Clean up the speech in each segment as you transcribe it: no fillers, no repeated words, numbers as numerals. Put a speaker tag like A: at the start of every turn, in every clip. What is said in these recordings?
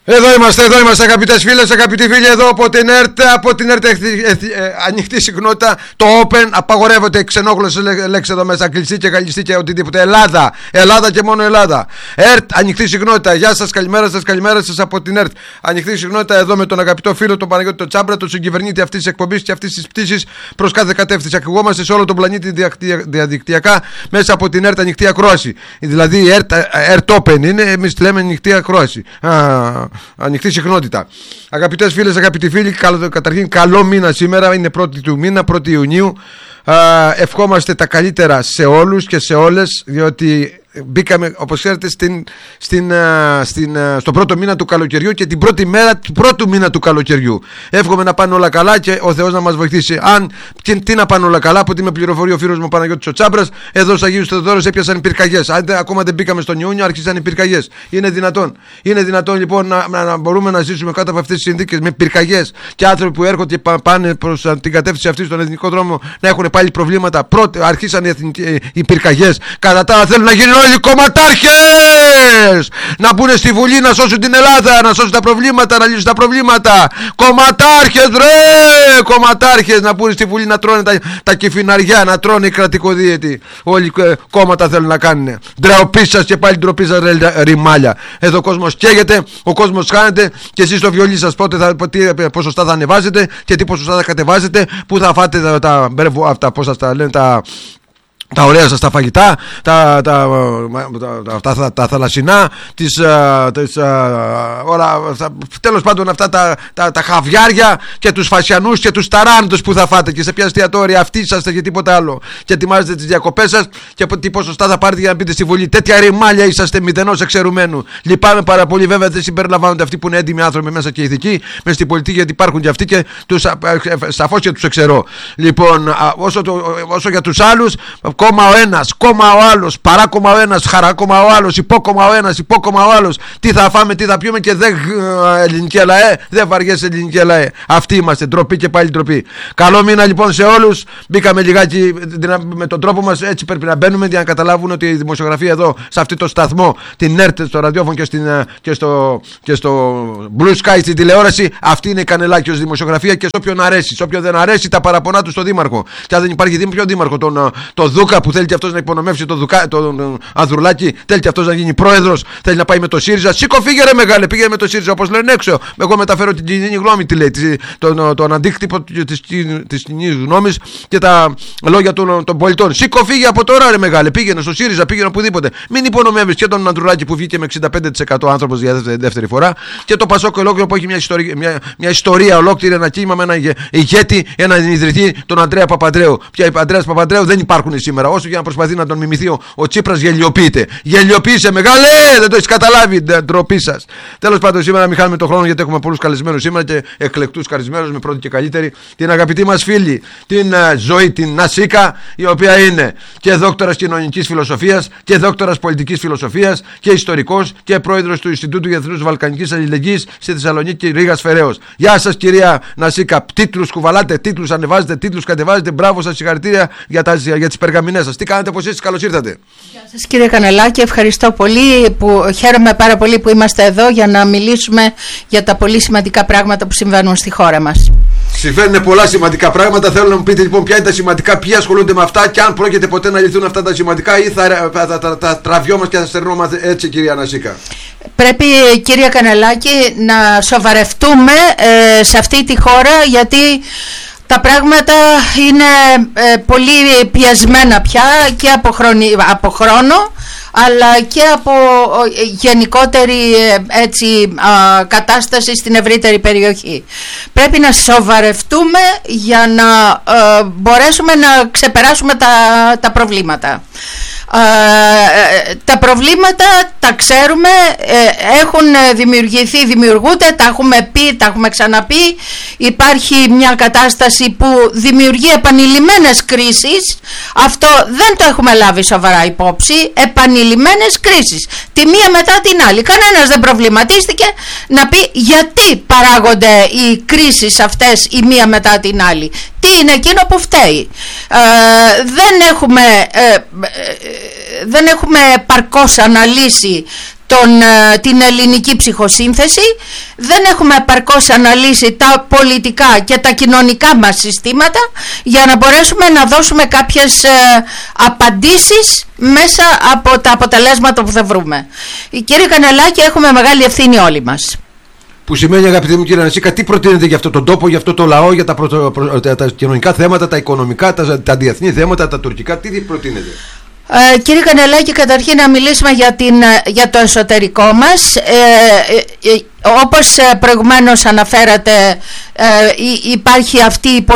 A: Εδώ είμαστε αγαπητές φίλες, αγαπητοί φίλοι, εδώ από την ΕΡΤ, ανοιχτή συχνότητα, το Open, απαγορεύεται ξενόγλωσσες λέξεις εδώ μέσα, κλειστή και γαλλιστή και οτιδήποτε. Ελλάδα και μόνο Ελλάδα. ΕΡΤ, ανοιχτή συχνότητα. Γεια σας, καλημέρα σας από την ΕΡΤ. Ανοιχτή συχνότητα εδώ με τον αγαπητό φίλο τον Παναγιώτη τον Τσάμπρα, τον συγκυβερνήτη αυτής της εκπομπής και αυτής της πτήσης προς κάθε κατεύθυνση. Ακουγόμαστε σε όλο τον πλανήτη διαδικτυακά μέσα από την ΕΡΤ ανοιχτή ακρόαση. Δηλαδή η ΕΡΤ Open είναι, εμείς τη λέμε ανοιχτή ακρόαση. Ανοιχτή συχνότητα. Αγαπητές φίλες, αγαπητοί φίλοι, καταρχήν καλό μήνα σήμερα. Είναι 1η του μήνα, 1η Ιουνίου. Ευχόμαστε τα καλύτερα σε όλους και σε όλες, διότι μπήκαμε, όπως ξέρετε, στο πρώτο μήνα του καλοκαιριού και την πρώτη μέρα του πρώτου μήνα του καλοκαιριού. Εύχομαι να πάνε όλα καλά και ο Θεός να μας βοηθήσει. Αν τι να πάνε όλα καλά, από ό,τι με πληροφορεί ο φίλος μου Παναγιώτης ο Τσάμπρας, εδώ στους Αγίους Θεοδόρους έπιασαν πυρκαγιές. Αν ακόμα δεν μπήκαμε στον Ιούνιο, άρχισαν οι πυρκαγιές. Είναι δυνατόν λοιπόν να μπορούμε να ζήσουμε κάτω από αυτές τις συνθήκες με πυρκαγιές και άνθρωποι που έρχονται και πάνε προς την κατεύθυνση αυτή στον εθνικό δρόμο να έχουν πάλι προβλήματα. Αρχίσαν οι πυρκαγιές. Κατά τα άλλα θέλουν να γίνουν όλοι κομματάρχες, να μπουν στη Βουλή να σώσουν την Ελλάδα, να σώσουν τα προβλήματα, να λύσουν τα προβλήματα. Κομματάρχες, κομματάρχες, να μπουν στη Βουλή να τρώνε τα κεφιναριά, να τρώνε οι κρατικοδίαιτοι. Όλοι κόμματα θέλουν να κάνουν. Ντροπή σας και πάλι ντροπή σας, ρημάλια. Εδώ ο κόσμος καίγεται, ο κόσμος χάνεται και εσείς στο βιολί σας τι ποσοστά θα ανεβάζετε και τι ποσοστά θα κατεβάζετε, που θα φάτε αυτά, πώς σας τα λένε, τα ωραία σας τα φαγητά, τα θαλασσινά, τέλος πάντων αυτά τα χαβιάρια και τους φασιανούς και τους ταράντους που θα φάτε και σε ποια εστιατόρια αυτοί είσαστε και τίποτα άλλο. Και ετοιμάζετε τις διακοπές σας και τι ποσοστά θα πάρετε για να μπείτε στη Βουλή. Τέτοια ρημάλια είσαστε, μηδενός εξαιρουμένου. Λυπάμαι πάρα πολύ, βέβαια δεν συμπεριλαμβάνονται αυτοί που είναι έντιμοι άνθρωποι μέσα και ηθικοί μέσα στην πολιτική, γιατί υπάρχουν και αυτοί και σαφώς και τους εξαιρώ. Λοιπόν, όσο για τους άλλους, κόμμα ο ένας, κόμμα ο άλλος, παράκομμα ο ένας, χαράκομμα ο άλλος, υπόκομμα ο ένας, υπόκομμα ο άλλος. Τι θα φάμε, τι θα πιούμε και δεν ελληνική ΛΑΕ, δεν βαριέσαι ελληνική ΛΑΕ. Αυτοί είμαστε, ντροπή και πάλι ντροπή. Καλό μήνα λοιπόν σε όλους. Μπήκαμε λιγάκι με τον τρόπο μας, έτσι πρέπει να μπαίνουμε για να καταλάβουν ότι η δημοσιογραφία εδώ, σε αυτό το σταθμό, την ΕΡΤ, στο ραδιόφωνο και στο Blue Sky στην τηλεόραση, αυτή είναι η κανελάκι ως δημοσιογραφία και σε όποιον αρέσει. Σε όποιον δεν αρέσει, τα παραπονά του στο δήμαρχο. Και αν δεν υπάρχει ποιο δήμαρχο, τον Δούκα που θέλει και αυτός να υπονομεύσει τον Ανδρουλάκη, θέλει και αυτός να γίνει πρόεδρος, θέλει να πάει με το ΣΥΡΙΖΑ. Σήκω, φύγε ρε μεγάλε, πήγαινε με το ΣΥΡΙΖΑ όπως λένε έξω. Εγώ μεταφέρω την κοινή γνώμη, τι λέει, τον αντίκτυπο της κοινής γνώμης και τα λόγια των πολιτών. Σήκω, φύγε από τώρα ρε μεγάλε, πήγαινε στο ΣΥΡΙΖΑ, πήγαινε οπουδήποτε. Μην υπονομεύεις και τον Ανδρουλάκη που βγήκε με 65% άνθρωπος για δεύτερη φορά και το Πασόκ ολόκληρο που έχει μια ιστορία ολόκληρη, ένα κύμα με ένα ηγέτη, έναν ιδρυτή, τον Ανδρέα Παπανδρέου. Πια ο Ανδρέας Παπανδρέου δεν υπάρχουν σήμερα. Όσο για να προσπαθεί να τον μιμηθεί ο Τσίπρας, γελιοποιείται. Γελιοποίησε μεγάλε, δεν το έχεις καταλάβει, ντροπή σας. Τέλος πάντων, σήμερα μην χάνουμε τον χρόνο γιατί έχουμε πολλούς καλεσμένους σήμερα και εκλεκτούς καλεσμένους με πρώτη και καλύτερη την αγαπητή μας φίλη, την Ζωή, την Νασίκα, η οποία είναι και δόκτορας κοινωνικής φιλοσοφίας και δόκτορας πολιτικής φιλοσοφίας και ιστορικός και πρόεδρος του Ινστιτούτου Διεθνούς Βαλκανικής Αλληλεγγύης στη Θεσσαλονίκη Ρήγας Φεραίος. Γεια σας κυρία Νασίκα, τίτλους κουβαλάτε, τίτλους ανεβάζετε, τίτλους κατεβάζετε. Μπράβο σας, συγχαρητήρια για τις περγαμηνές σας. Τι κάνετε, πώς είστε, καλώς ήρθατε.
B: Γεια σας κύριε Κανελάκη, ευχαριστώ πολύ, χαίρομαι πάρα πολύ που είμαστε εδώ για να μιλήσουμε για τα πολύ σημαντικά πράγματα που συμβαίνουν στη χώρα μας.
A: Συμβαίνουν πολλά σημαντικά πράγματα. Θέλω να μου πείτε λοιπόν ποια είναι τα σημαντικά, ποιοι ασχολούνται με αυτά και αν πρόκειται ποτέ να λυθούν αυτά τα σημαντικά ή θα τραβιόμαστε και θα στερνόμαστε έτσι, κυρία Νασίκα.
B: Πρέπει, κυρία Κανελάκη, να σοβαρευτούμε σε αυτή τη χώρα, γιατί τα πράγματα είναι πολύ πιεσμένα πια και από χρόνο, αλλά και από γενικότερη κατάσταση στην ευρύτερη περιοχή. Πρέπει να σοβαρευτούμε για να μπορέσουμε να ξεπεράσουμε τα προβλήματα. Τα προβλήματα τα ξέρουμε, έχουν δημιουργηθεί, δημιουργούνται, τα έχουμε πει, τα έχουμε ξαναπεί. Υπάρχει μια κατάσταση που δημιουργεί επανειλημμένες κρίσεις. Αυτό δεν το έχουμε λάβει σοβαρά υπόψη. Επανειλημμένες κρίσεις, τη μία μετά την άλλη. Κανένας δεν προβληματίστηκε να πει γιατί παράγονται οι κρίσεις αυτές η μία μετά την άλλη. Τι είναι εκείνο που φταίει. Δεν έχουμε παρκώς αναλύσει την ελληνική ψυχοσύνθεση, δεν έχουμε επαρκώς αναλύσει τα πολιτικά και τα κοινωνικά μας συστήματα για να μπορέσουμε να δώσουμε κάποιες απαντήσεις μέσα από τα αποτελέσματα που θα βρούμε. Κύριε Κανελάκη, έχουμε μεγάλη ευθύνη όλοι μας.
A: Που σημαίνει, αγαπητοί μου κύριε Νασίκα, τι προτείνετε για αυτόν τον τόπο, για αυτό το λαό, για τα κοινωνικά θέματα, τα οικονομικά, τα διεθνή θέματα, τα τουρκικά, τι προτείνετε?
B: Κύριε Κανελάκη, καταρχήν να μιλήσουμε για το εσωτερικό μας. Όπως προηγουμένως αναφέρατε, υπάρχει αυτή η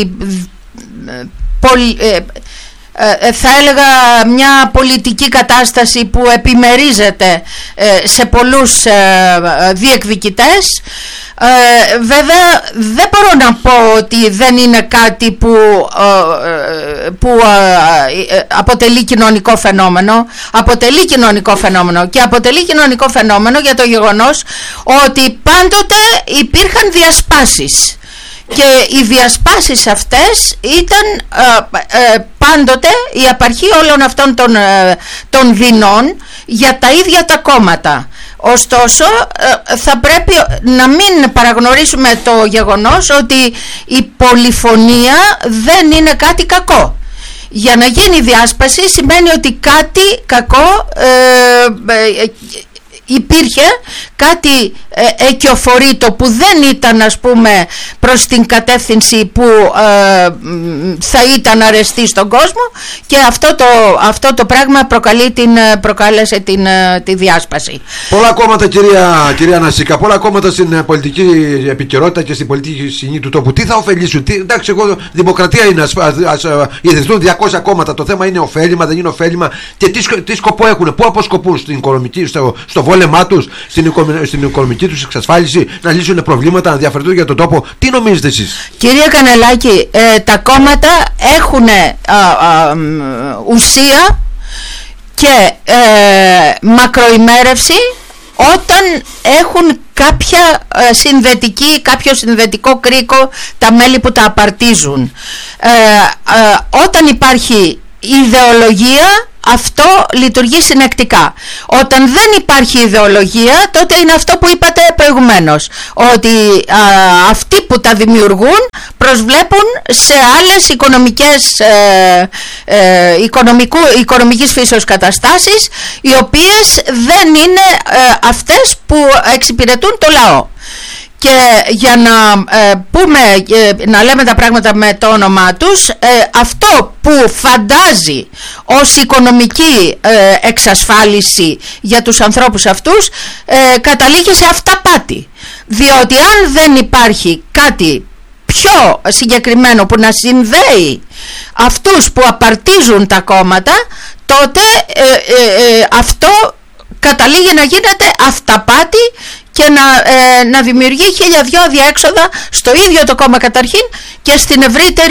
B: θα έλεγα μια πολιτική κατάσταση που επιμερίζεται σε πολλούς διεκδικητές. Βέβαια δεν μπορώ να πω ότι δεν είναι κάτι που αποτελεί κοινωνικό φαινόμενο. Αποτελεί κοινωνικό φαινόμενο και αποτελεί κοινωνικό φαινόμενο για το γεγονός ότι πάντοτε υπήρχαν διασπάσεις. Και οι διασπάσεις αυτές ήταν πάντοτε η απαρχή όλων αυτών των δεινών για τα ίδια τα κόμματα. Ωστόσο θα πρέπει να μην παραγνωρίσουμε το γεγονός ότι η πολυφωνία δεν είναι κάτι κακό. Για να γίνει διάσπαση σημαίνει ότι κάτι κακό υπήρχε, κάτι εκιοφορείτο που δεν ήταν, ας πούμε, προς την κατεύθυνση που θα ήταν αρεστή στον κόσμο, και αυτό το πράγμα προκάλεσε τη διάσπαση.
A: Πολλά κόμματα, κυρία Νασίκα, πολλά κόμματα στην πολιτική επικαιρότητα και στην πολιτική σκηνή του τόπου, τι θα ωφελήσουν? Εντάξει, εγώ δημοκρατία είναι, ας ιδρυθούν 200 κόμματα, το θέμα είναι ωφέλιμα, δεν είναι ωφέλιμα, και τι σκοπό έχουν, πού αποσκοπούν στην οικονομική, στο βόλεμά τους, στην οικονομική τους εξασφάλιση, να λύσουν προβλήματα, να διαφερθούν για τον τόπο? Τι νομίζετε εσείς?
B: Κυρία Κανελάκη, τα κόμματα έχουν ουσία και μακροημέρευση όταν έχουν κάποιο συνδετικό κρίκο τα μέλη που τα απαρτίζουν. Όταν υπάρχει ιδεολογία, αυτό λειτουργεί συνεκτικά. Όταν δεν υπάρχει ιδεολογία, τότε είναι αυτό που είπατε προηγουμένως, ότι αυτοί που τα δημιουργούν προσβλέπουν σε άλλες οικονομικής φύσεως καταστάσεις, οι οποίες δεν είναι αυτές που εξυπηρετούν το λαό. Και για να λέμε τα πράγματα με το όνομά τους, αυτό που φαντάζει ως οικονομική εξασφάλιση για τους ανθρώπους αυτούς καταλήγει σε αυταπάτη. Διότι αν δεν υπάρχει κάτι πιο συγκεκριμένο που να συνδέει αυτούς που απαρτίζουν τα κόμματα, τότε αυτό καταλήγει να γίνεται αυταπάτη και να δημιουργεί 1002 διέξοδα στο ίδιο το κόμμα καταρχήν και στην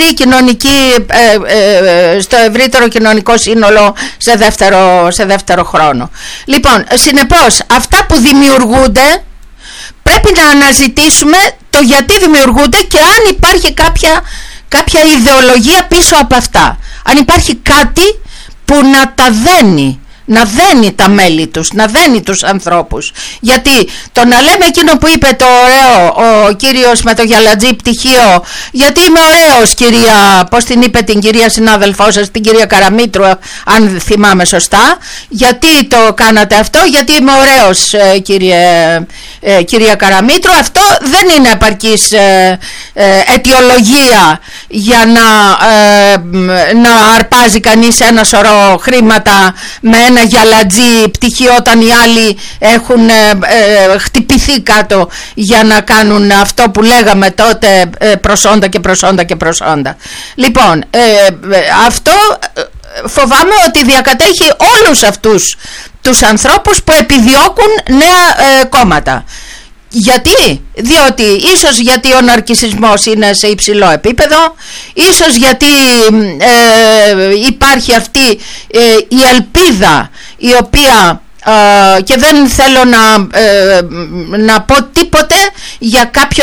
B: στο ευρύτερο κοινωνικό σύνολο σε δεύτερο χρόνο. Λοιπόν, συνεπώς, αυτά που δημιουργούνται πρέπει να αναζητήσουμε το γιατί δημιουργούνται και αν υπάρχει κάποια ιδεολογία πίσω από αυτά. Αν υπάρχει κάτι που να δένει τα μέλη τους, να δένει τους ανθρώπους. Γιατί το να λέμε εκείνο που είπε το ωραίο ο κύριος με το γυαλατζή πτυχίο, γιατί είμαι ωραίος, κυρία, πώς την είπε την κυρία συνάδελφό σας, την κυρία Καραμήτρου, αν θυμάμαι σωστά, γιατί το κάνατε αυτό? Γιατί είμαι ωραίος, κυρία Καραμήτρου. Αυτό δεν είναι επαρκής αιτιολογία για να αρπάζει κανείς ένα σωρό χρήματα με ένα γυαλατζή πτυχίο, όταν οι άλλοι έχουν χτυπηθεί κάτω για να κάνουν αυτό που λέγαμε τότε, προσόντα και προσόντα και προσόντα. Λοιπόν, αυτό φοβάμαι ότι διακατέχει όλους αυτούς τους ανθρώπους που επιδιώκουν νέα κόμματα. Γιατί? Διότι ίσως γιατί ο ναρκισσισμός είναι σε υψηλό επίπεδο, ίσως γιατί υπάρχει αυτή η ελπίδα η οποία και δεν θέλω να πω τίποτε για κάποιο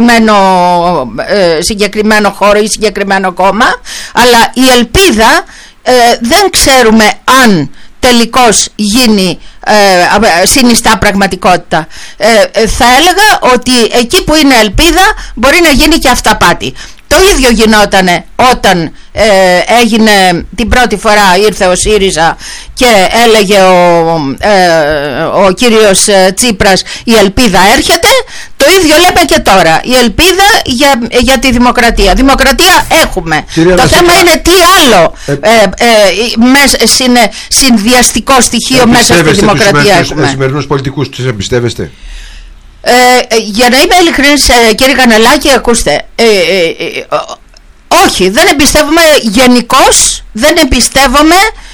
B: συγκεκριμένο χώρο ή συγκεκριμένο κόμμα, αλλά η ελπίδα δεν ξέρουμε αν τελικώς γίνει συνιστά πραγματικότητα. Θα έλεγα ότι εκεί που είναι ελπίδα μπορεί να γίνει και αυταπάτη. Το ίδιο γινότανε όταν έγινε την πρώτη φορά, ήρθε ο ΣΥΡΙΖΑ και έλεγε ο κύριος Τσίπρας η ελπίδα έρχεται. Το ίδιο λέμε και τώρα, η ελπίδα για τη δημοκρατία. Δημοκρατία έχουμε. Το θέμα είναι τι άλλο συνδυαστικό στοιχείο μέσα στη δημοκρατία έχουμε.
A: Τους σημερινούς πολιτικούς τους εμπιστεύεστε?
B: Για να είμαι ειλικρινής, κύριε Κανελάκη, ακούστε, όχι, δεν εμπιστεύομαι γενικώς, δεν εμπιστεύομαι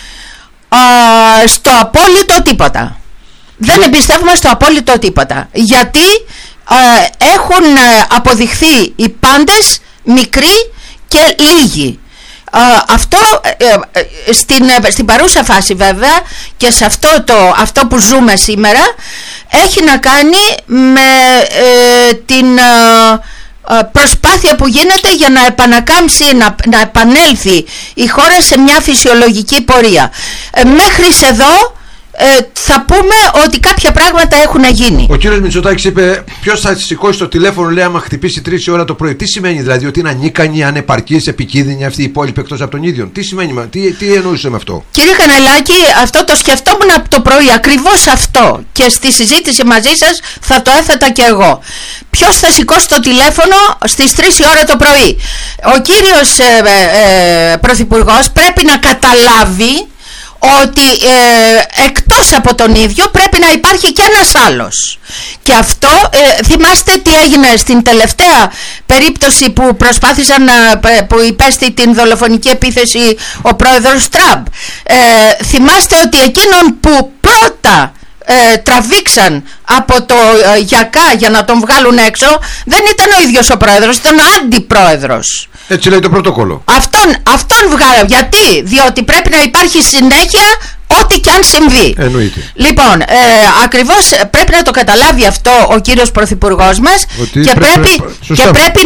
B: στο απόλυτο τίποτα. Δεν εμπιστεύομαι στο απόλυτο τίποτα, γιατί έχουν αποδειχθεί οι πάντες μικροί και λίγοι. Αυτό στην παρούσα φάση βέβαια και σε αυτό που ζούμε σήμερα έχει να κάνει με την προσπάθεια που γίνεται για να επανακάμψει, να επανέλθει η χώρα σε μια φυσιολογική πορεία. Μέχρι εδώ θα πούμε ότι κάποια πράγματα έχουν γίνει.
A: Ο κύριος Μητσοτάκης είπε ποιος θα σηκώσει το τηλέφωνο, λέει, άμα χτυπήσει 3 η ώρα το πρωί. Τι σημαίνει δηλαδή? Ότι είναι ανίκανοι, ανεπαρκείς, επικίνδυνοι αυτοί οι υπόλοιποι εκτός από τον ίδιο? Τι σημαίνει, τι εννοούσε με αυτό?
B: Κύριε Κανελάκη, αυτό το σκεφτόμουν από το πρωί, ακριβώς αυτό, και στη συζήτηση μαζί σας θα το έθετα και εγώ. Ποιος θα σηκώσει το τηλέφωνο στις 3 η ώρα το πρωί? Ο κύριος Πρωθυπουργός πρέπει να καταλάβει ότι εκτός από τον ίδιο πρέπει να υπάρχει και ένας άλλος. Και αυτό θυμάστε τι έγινε στην τελευταία περίπτωση που προσπάθησαν που υπέστη την δολοφονική επίθεση ο πρόεδρος Τραμπ. Θυμάστε ότι εκείνον που πρώτα τραβήξαν από το γιακά για να τον βγάλουν έξω δεν ήταν ο ίδιος ο πρόεδρος, ήταν ο αντιπρόεδρος.
A: Έτσι λέει το πρωτόκολλο.
B: Αυτόν βγάλαμε. Γιατί? Διότι πρέπει να υπάρχει συνέχεια ό,τι και αν συμβεί.
A: Εννοείται.
B: Λοιπόν, ακριβώς πρέπει να το καταλάβει αυτό ο κύριος Πρωθυπουργός μας και πρέπει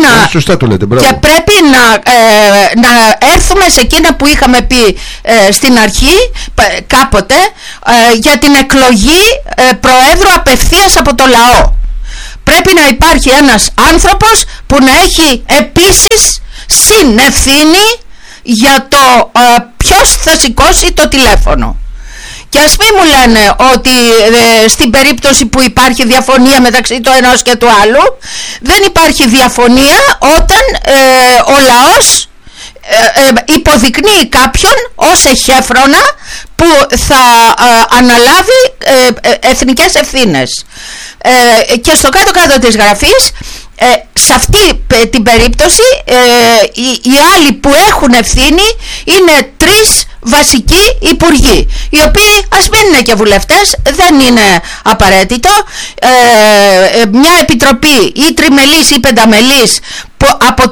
B: να έρθουμε σε εκείνα που είχαμε πει στην αρχή κάποτε για την εκλογή Προέδρου απευθείας από το λαό. Πρέπει να υπάρχει ένας άνθρωπος που να έχει επίσης συνευθύνη για το ποιος θα σηκώσει το τηλέφωνο. Και ας μην μου λένε ότι στην περίπτωση που υπάρχει διαφωνία μεταξύ του ενός και του άλλου, δεν υπάρχει διαφωνία όταν ο λαός υποδεικνύει κάποιον ως εχέφρονα που θα αναλάβει εθνικές ευθύνες. Και στο κάτω-κάτω της γραφής, σε αυτή την περίπτωση οι άλλοι που έχουν ευθύνη είναι 3 βασικοί υπουργοί, οι οποίοι ας μην είναι και βουλευτές, δεν είναι απαραίτητο. Μια επιτροπή ή τριμελής ή πενταμελής από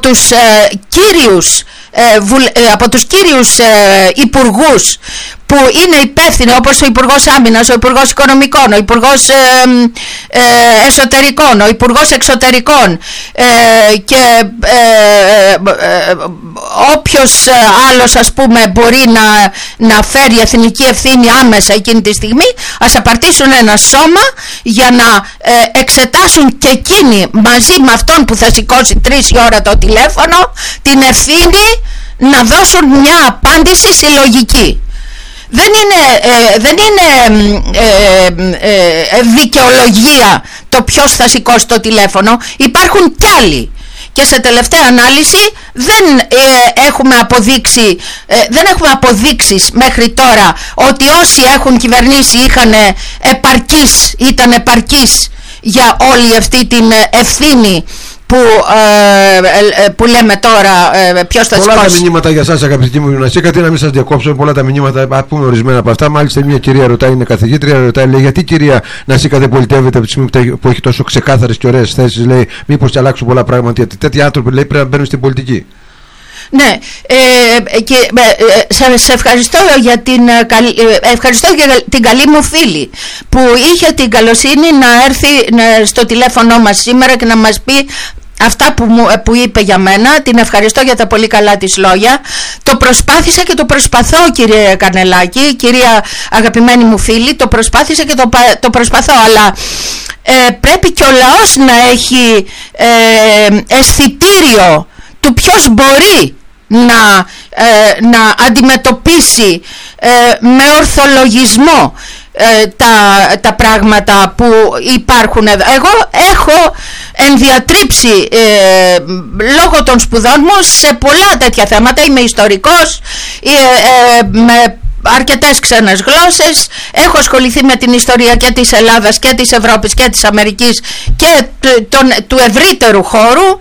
B: τους κύριους υπουργούς που είναι υπεύθυνοι, όπως ο Υπουργός Άμυνας, ο Υπουργός Οικονομικών, ο Υπουργός Εσωτερικών, ο Υπουργός Εξωτερικών και όποιος άλλος, ας πούμε, μπορεί να φέρει εθνική ευθύνη άμεσα εκείνη τη στιγμή, ας απαρτήσουν ένα σώμα για να εξετάσουν και εκείνοι μαζί με αυτόν που θα σηκώσει 3 η ώρα το τηλέφωνο την ευθύνη να δώσουν μια απάντηση συλλογική. Δεν είναι δικαιολογία το ποιος θα σηκώσει το τηλέφωνο. Υπάρχουν κι άλλοι. Και σε τελευταία ανάλυση δεν έχουμε αποδείξεις μέχρι τώρα ότι όσοι έχουν κυβερνήσει ήταν επαρκείς για όλη αυτή την ευθύνη που λέμε τώρα ποιος θα σηκώσει.
A: Πολλά τα μηνύματα για σας, αγαπητοί μου γυμναστήκατε, να μην σας διακόψω. Πολλά τα μηνύματα, ας πούμε ορισμένα από αυτά. Μάλιστα μια κυρία ρωτάει, είναι καθηγήτρια, ρωτάει, λέει, γιατί κυρία Νασίκα δεν πολιτεύεται από τη στιγμή που έχει τόσο ξεκάθαρες και ωραίες θέσεις, λέει, μήπως και αλλάξουν πολλά πράγματα? Γιατί τέτοιοι άνθρωποι, λέει, πρέπει να μπαίνουν στην πολιτική.
B: Ναι, και σε ευχαριστώ για την καλή μου φίλη που είχε την καλοσύνη να έρθει στο τηλέφωνο μας σήμερα και να μας πει αυτά που είπε για μένα. Την ευχαριστώ για τα πολύ καλά της λόγια. Το προσπάθησα και το προσπαθώ, κύριε Κανελάκη, κυρία αγαπημένη μου φίλη, το προσπάθησα και το προσπαθώ, αλλά πρέπει και ο λαός να έχει αισθητήριο του ποιος μπορεί να αντιμετωπίσει με ορθολογισμό τα πράγματα που υπάρχουν εδώ. Εγώ έχω ενδιατρύψει λόγω των σπουδών μου σε πολλά τέτοια θέματα. Είμαι ιστορικός, με αρκετές ξένες γλώσσες, έχω ασχοληθεί με την ιστορία και της Ελλάδας και της Ευρώπης και της Αμερικής και του ευρύτερου χώρου.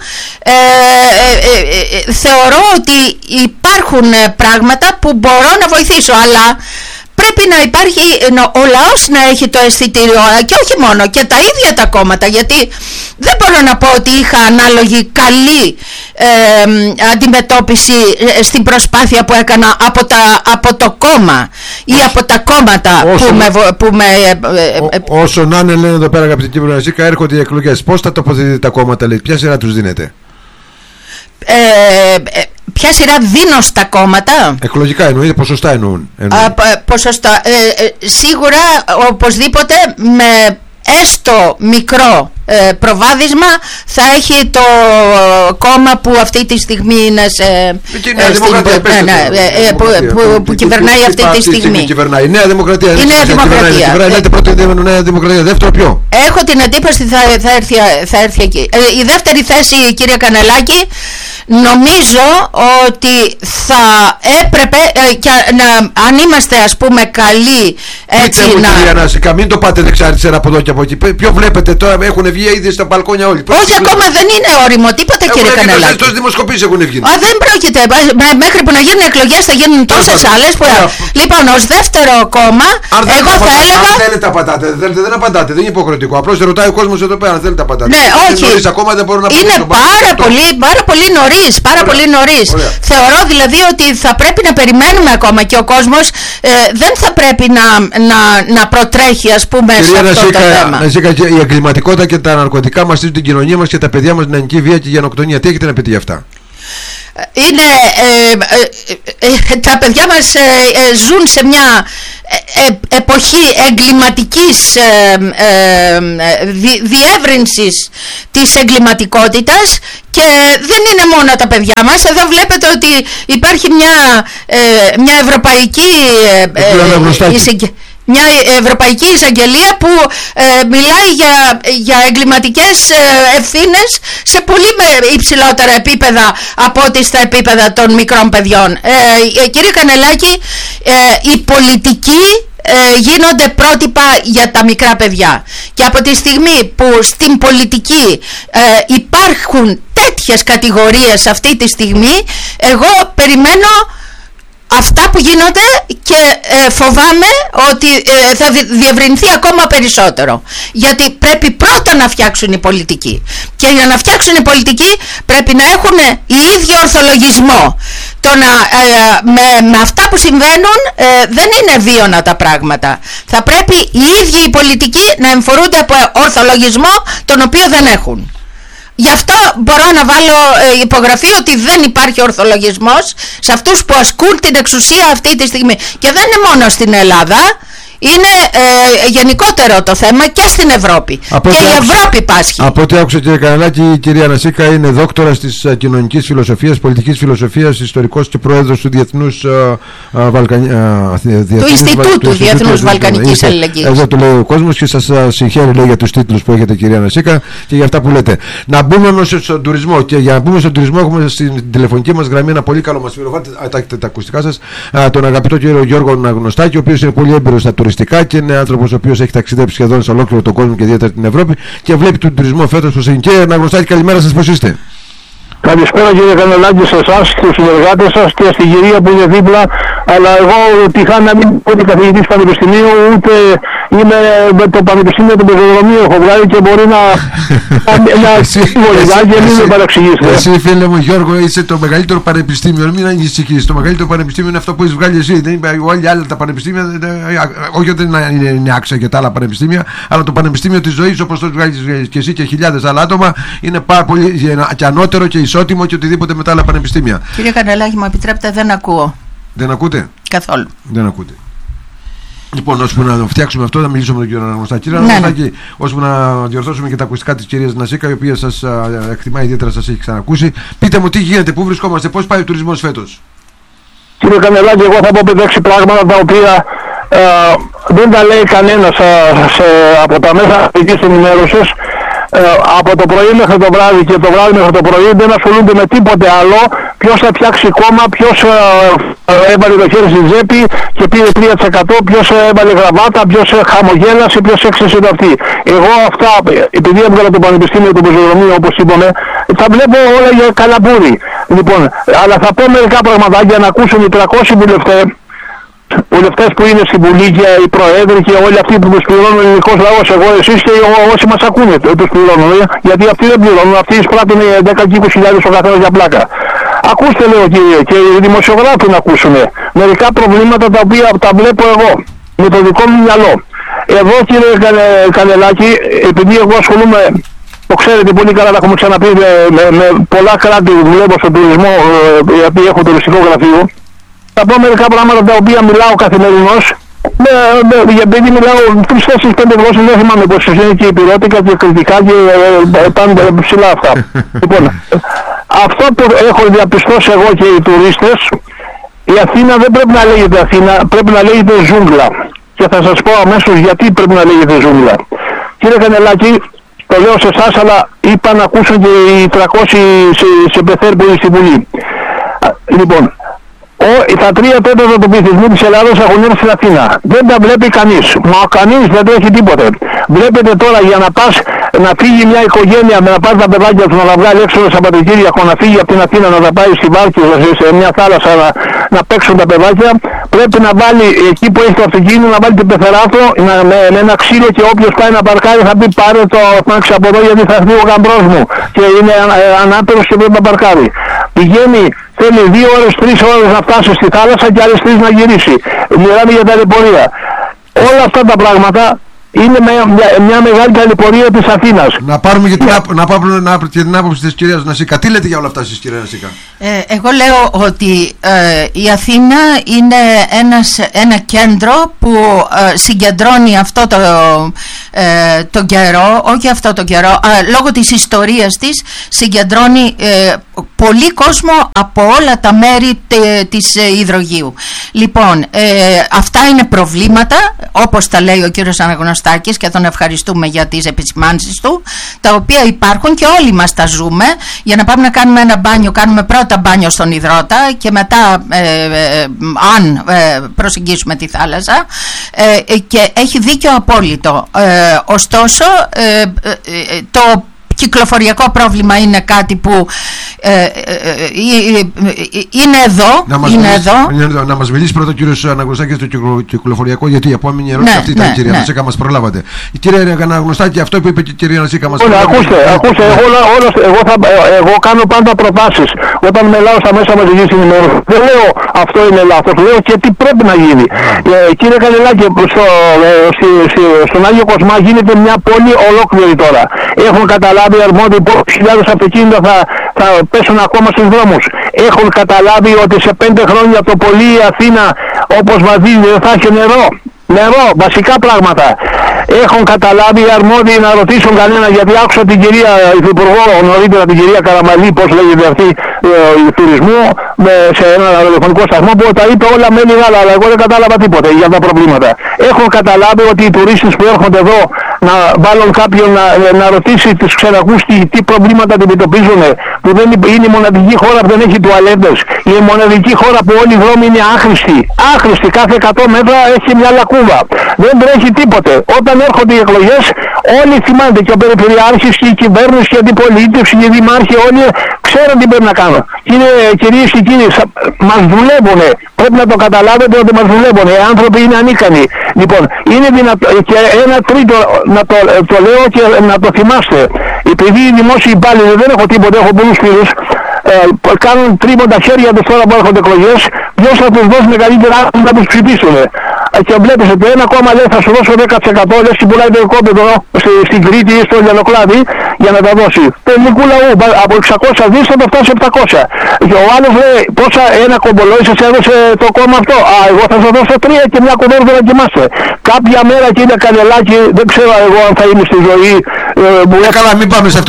B: Θεωρώ ότι υπάρχουν πράγματα που μπορώ να βοηθήσω, αλλά πρέπει να υπάρχει, ο λαός να έχει το αισθητήριο, και όχι μόνο, και τα ίδια τα κόμματα, γιατί δεν μπορώ να πω ότι είχα ανάλογη καλή αντιμετώπιση στην προσπάθεια που έκανα από το κόμμα ή από τα κόμματα
A: όσο να είναι, λένε εδώ πέρα αγαπητοί κύριοι Νασίκα, έρχονται οι εκλογές. Πώς θα τοποθετείτε τα κόμματα, λέει, ποια σειρά τους δίνετε?
B: Ποια σειρά δίνω στα κόμματα?
A: Εκλογικά εννοείται, ποσοστά εννοούν.
B: Ποσοστά. Σίγουρα, οπωσδήποτε, με έστω μικρό προβάδισμα θα έχει το κόμμα που αυτή τη στιγμή είναι που κυβερνάει αυτή τη στιγμή.
A: Η Νέα Δημοκρατία.
B: Η Νέα Δημοκρατία.
A: Λέτε πρώτη Νέα Δημοκρατία, δεύτερο ποιο?
B: Έχω την εντύπωση θα έρθει εκεί. Η δεύτερη θέση, κύριε Κανελάκη, νομίζω ότι θα έπρεπε αν είμαστε, ας πούμε, καλοί, έτσι,
A: κυρία Νασίκα, μην το πάτε δεξιά-αριστερά από εδώ και από εκεί. Ποιο βλέπετε τώρα, έχουν βγει ήδη στα μπαλκόνια όλοι?
B: Όχι, ακόμα δεν είναι όριμο τίποτα, κύριε Κανελάκη.
A: Τόσες δημοσκοπήσεις έχουν βγει.
B: Δεν πρόκειται. Μέχρι που να γίνουν εκλογές θα γίνουν τόσες άλλες. Λοιπόν, ως δεύτερο κόμμα, εγώ θα έλεγα.
A: Αν θέλετε απαντάτε, δεν απαντάτε, δεν είναι υποχρεωτικό. Απλώς ρωτάει ο κόσμος εδώ πέρα αν θέλετε απαντάτε.
B: Ναι, όχι. Είναι πάρα πολύ νωρίς. Θεωρώ δηλαδή ότι θα πρέπει να περιμένουμε ακόμα, και ο κόσμος δεν θα πρέπει να προτρέχει, ας πούμε, σε αυτό το θέμα.
A: Η εγκληματικότητα και τα ναρκωτικά μαστίζουν την κοινωνία μας και τα παιδιά μας την ανική βία και γενοκτονία. Τι έχετε να πείτε για αυτά?
B: Τα παιδιά μας ζουν σε μια εποχή εγκληματικής διεύρυνσης της εγκληματικότητας, και δεν είναι μόνο τα παιδιά μας. Εδώ βλέπετε ότι υπάρχει μια ευρωπαϊκή εισαγγελία που μιλάει για εγκληματικές ευθύνες σε πολύ υψηλότερα επίπεδα από ό,τι στα επίπεδα των μικρών παιδιών. Κύριε Κανελάκη, οι πολιτικοί γίνονται πρότυπα για τα μικρά παιδιά, και από τη στιγμή που στην πολιτική υπάρχουν τέτοιες κατηγορίες αυτή τη στιγμή, εγώ περιμένω αυτά που γίνονται και φοβάμαι ότι θα διευρυνθεί ακόμα περισσότερο, γιατί πρέπει πρώτα να φτιάξουν οι πολιτικοί, και για να φτιάξουν οι πολιτικοί πρέπει να έχουν οι ίδιο ορθολογισμό. Με αυτά που συμβαίνουν δεν είναι βίωνα τα πράγματα. Θα πρέπει οι ίδιοι οι πολιτικοί να εμφορούνται από ορθολογισμό, τον οποίο δεν έχουν. Γι' αυτό μπορώ να βάλω υπογραφή ότι δεν υπάρχει ορθολογισμός σε αυτούς που ασκούν την εξουσία αυτή τη στιγμή. Και δεν είναι μόνο στην Ελλάδα, είναι γενικότερο το θέμα και στην Ευρώπη. Και η Ευρώπη πάσχει.
A: Από ό,τι άκουσα, κύριε Κανελάκη, η κυρία Νασίκα είναι δόκτορας της κοινωνικής φιλοσοφίας, πολιτικής φιλοσοφίας, ιστορικός και πρόεδρος του
B: του Ινστιτούτου Διεθνούς Βαλκανικής Αλληλεγγύης.
A: Εδώ το λέει ο κόσμος και σας συγχαίρει, λέει, για τους τίτλους που έχετε, κυρία Νασίκα, και για αυτά που λέτε. Να μπούμε όμως στον τουρισμό, και για να μπούμε στον τουρισμό έχουμε στην τηλεφωνική μας γραμμή ένα πολύ καλό μας φίλο. Βάλτε τα ακουστικά σας, τον αγαπητό κύριο Γιώργο Αναγνωστάκη, ο οποίος είναι πολύ έμπειρος στα τουριστικά και είναι άνθρωπος ο οποίος έχει ταξιδέψει σχεδόν σε ολόκληρο τον κόσμο και ιδιαίτερα την Ευρώπη και βλέπει τον τουρισμό φέτος προς την. Κύριε Αναγνωστάκη, καλημέρα σας, πώς είστε?
C: Καλησπέρα, κύριε Κανελάκη, σε εσάς και στους συνεργάτες σας και στην κυρία που είναι δίπλα. Αλλά εγώ τυχά να μην είμαι ούτε καθηγητής πανεπιστημίου, ούτε είμαι με το Πανεπιστήμιο του Πεζοδρομίου, έχω βγάλει και μπορεί να και μην με παραξηγήσετε.
A: Εσύ, φίλε μου Γιώργο, είσαι το μεγαλύτερο πανεπιστήμιο, μην ανησυχείς. Το μεγαλύτερο πανεπιστήμιο είναι αυτό που έχεις βγάλει εσύ. Όλοι άλλα τα πανεπιστήμια, όχι ότι είναι άξια και τα άλλα πανεπιστήμια, αλλά το πανεπιστήμιο της ζωής, όπως το βγάλεις και εσύ και χιλιάδες άλλα άτομα, είναι πάρα πολύ και ανώτερο και ισότιμο και οτιδήποτε με τα άλλα πανεπιστήμια.
B: Κύριε Κανελάκη, μου επιτρέπετε, δεν ακούω.
A: Δεν ακούτε?
B: Καθόλου.
A: Δεν ακούτε. Λοιπόν, ώσπου να φτιάξουμε αυτό, θα μιλήσουμε με τον κύριο Αναγνωστάκη. Κύριε Αναγνωστάκη, ώσπου να διορθώσουμε και τα ακουστικά της κυρίας Νασίκα, η οποία σας εκτιμά ιδιαίτερα, σας έχει ξανακούσει. Πείτε μου τι γίνεται, πού βρισκόμαστε, πώς πάει ο τουρισμός φέτος?
C: Κύριε Κανελάκη, εγώ θα πω 5-6 πράγματα τα οποία δεν τα λέει κανένας από τα μέσα της ενημέρωσης. Από το πρωί μέχρι το βράδυ και το βράδυ μέχρι το πρωί δεν ασχολούνται με τίποτε άλλο. Ποιος θα φτιάξει κόμμα, ποιος έβαλε το χέρι στη τσέπη και πήρε 3%, ποιος έβαλε γραβάτα, ποιος χαμογέλασε, ποιος έξεσε το αυτή. Εγώ αυτά, επειδή έβγαλα το Πανεπιστήμιο του Πεζοδρομίου, όπως είπαμε, τα βλέπω όλα για καλαμπούρι. Λοιπόν, αλλά θα πω μερικά πραγματάκια να ακούσουν οι 300 βουλευτές που είναι στην Βουλή και οι προέδροι και όλοι αυτοί που τους πληρώνουν ο ελληνικός λαός, εγώ, εσείς και όσοι μας ακούνε τους πληρώνουν, γιατί αυτοί δεν πληρώνουν, αυτοί εισπράττουν 10 και 20.000 ο καθένας για πλάκα. Ακούστε, λέω, και οι δημοσιογράφοι να ακούσουν μερικά προβλήματα τα οποία τα βλέπω εγώ με το δικό μου μυαλό. Εδώ, κύριε Κανελάκη, επειδή εγώ ασχολούμαι, το ξέρετε πολύ καλά, τα έχουμε ξαναπεί, με πολλά κράτη δουλεύω στον τουρισμό, γιατί έχω τουριστικό γραφείο. Θα πω μερικά πράγματα τα οποία μιλάω καθημερινώς, επειδή μιλάω 3-4-5 γλώσσες, δεν θυμάμαι πως είναι και υπηρώτικα και κριτικά και πάντα ψηλά αυτά. Λοιπόν, αυτό που έχω διαπιστώσει εγώ και οι τουρίστες, η Αθήνα δεν πρέπει να λέγεται Αθήνα, πρέπει να λέγεται ζούγκλα. Και θα σας πω αμέσως γιατί πρέπει να λέγεται ζούγκλα. Κύριε Κανελάκη, το λέω σε εσάς, αλλά είπα να ακούσουν και οι 300 σε πεθέρ που είναι στη Βουλή. Λοιπόν, τα 3/4 του πληθυσμού της Ελλάδος έχουν έρθει στην Αθήνα. Δεν τα βλέπει κανείς. Μα κανείς δεν τρέχει τίποτε. Βλέπετε τώρα για να πας να φύγει μια οικογένεια, να πάρει τα παιδάκια του να τα βγάλει έξω το Σαββατοκύριακο, να φύγει από την Αθήνα, να τα πάει στη Βάρκη, σε μια θάλασσα να παίξουν τα παιδάκια, πρέπει να βάλει εκεί που έχει το αυτοκίνητο, να βάλει την πεθεράθο με ένα ξύλο και όποιος πάει να παρκάρει θα πει πάρε το μάξι από εδώ γιατί θα έρθει ο γαμπρός μου και είναι ανάπηρος και πρέπει να παρκάρει. Πηγαίνει, θέλει 2 ώρες, 3 ώρες να φτάσει στη θάλασσα και άλλες 3 να γυρίσει. Μιλάμε για ταλαιπωρία. Όλα αυτά τα πράγματα είναι μια μεγάλη ταλαιπωρία της Αθήνας.
A: Να πάρουμε και την άποψη της κυρίας Νασίκα. Τι λέτε για όλα αυτά εσείς, κυρία Νασίκα?
B: Εγώ λέω ότι η Αθήνα είναι ένα κέντρο που συγκεντρώνει αυτό το καιρό, όχι αυτό το καιρό, λόγω της ιστορίας της συγκεντρώνει πολύ κόσμο από όλα τα μέρη της υδρογείου. Λοιπόν, αυτά είναι προβλήματα, όπως τα λέει ο κύριος Αναγνωστάκης και τον ευχαριστούμε για τις επισημάνσεις του, τα οποία υπάρχουν και όλοι μας τα ζούμε. Για να πάμε να κάνουμε ένα μπάνιο, κάνουμε πρώτα μπάνιο στον υδρότα και μετά αν προσεγγίσουμε τη θάλασσα, και έχει δίκιο απόλυτο. Ωστόσο το κυκλοφοριακό πρόβλημα είναι κάτι που είναι εδώ.
A: Να μας μιλήσει πρώτα ο κύριος Αναγνωστάκης στο κυκλοφοριακό, γιατί η επόμενη ερώτηση αυτή ήταν, κυρία Νασίκα, μας προλάβατε. Η κυρία Αναγνωστάκη, αυτό που είπε και η κυρία Νασίκα μας προλάβατε.
C: Ακούστε, εγώ κάνω πάντα προτάσεις. Όταν μιλάω στα μέσα μαζικής ενημέρωσης, δεν λέω αυτό είναι λάθος, λέω και τι πρέπει να γίνει. Κύριε Κανελάκη, στον Άγιο Κοσμά γίνεται μια πόλη ολόκληρη τώρα. Έχουν καταλάβει αρμόδιοι πόσους χιλιάδες αυτοκίνητα θα πέσουν ακόμα στους δρόμους. Έχουν καταλάβει ότι σε 5 χρόνια το πολύ η Αθήνα όπως βαδίζει δεν θα έχει νερό, βασικά πράγματα. Έχουν καταλάβει οι αρμόδιοι να ρωτήσουν κανένα, γιατί άκουσα την κυρία Υφυπουργό νωρίτερα, την κυρία Καραμαλή, πώς λέγεται αυτή, τουρισμού, σε ένα ραδιοφωνικό σταθμό που τα είπε όλα με λίγα, αλλά εγώ δεν κατάλαβα τίποτα για τα προβλήματα. Έχουν καταλάβει ότι οι τουρίστες που έρχονται εδώ να βάλουν κάποιον να ρωτήσει τους ξεναγούς τι προβλήματα αντιμετωπίζουν, που δεν είναι η μοναδική χώρα που δεν έχει τουαλέτες, η μοναδική χώρα που όλοι οι δρόμοι είναι άχρηστοι, κάθε 100 μέτρα έχει μια λακκούβα, δεν τρέχει τίποτε. Όταν όταν έρχονται οι εκλογές, όλοι θυμάται, και ο Περιφερειάρχης και η κυβέρνηση και η αντιπολίτευση και οι δημάρχοι, όλοι ξέρουν τι πρέπει να κάνουν. Κυρίες και κύριοι, μας δουλεύουν. Πρέπει να το καταλάβετε ότι μας δουλεύουν. Οι άνθρωποι είναι ανίκανοι. Λοιπόν, είναι δυνατό. Και ένα τρίτο, το λέω και να το θυμάστε. Επειδή οι δημόσιοι υπάλληλοι, δεν έχω τίποτα, έχω πολλούς φίλους, κάνουν τρίμοντα χέρια τους τώρα που έρχονται εκλογές, ποιος θα τους δώσει μεγαλύτερα να τους ψηφίσουν. Και βλέπεις ότι ένα κόμμα λέει θα σου δώσω 10%, λες και πουλάει το οικόπεδο στην Κρήτη ή στο Λιανοκλάδι για να τα δώσει. Τελικού λαού, από 600 δις θα το φτάσει 700. Και ο άλλος λέει πόσα, ένα κομπολόι σας έδωσε το κόμμα αυτό. Α, εγώ θα σας δώσω 3 και μια κουβέρτα να κοιμάστε. Κάποια μέρα, κύριε Κανελάκη, δεν ξέρω εγώ αν θα είμαι στη ζωή.
A: Καλά, μην πάμε σε αυτό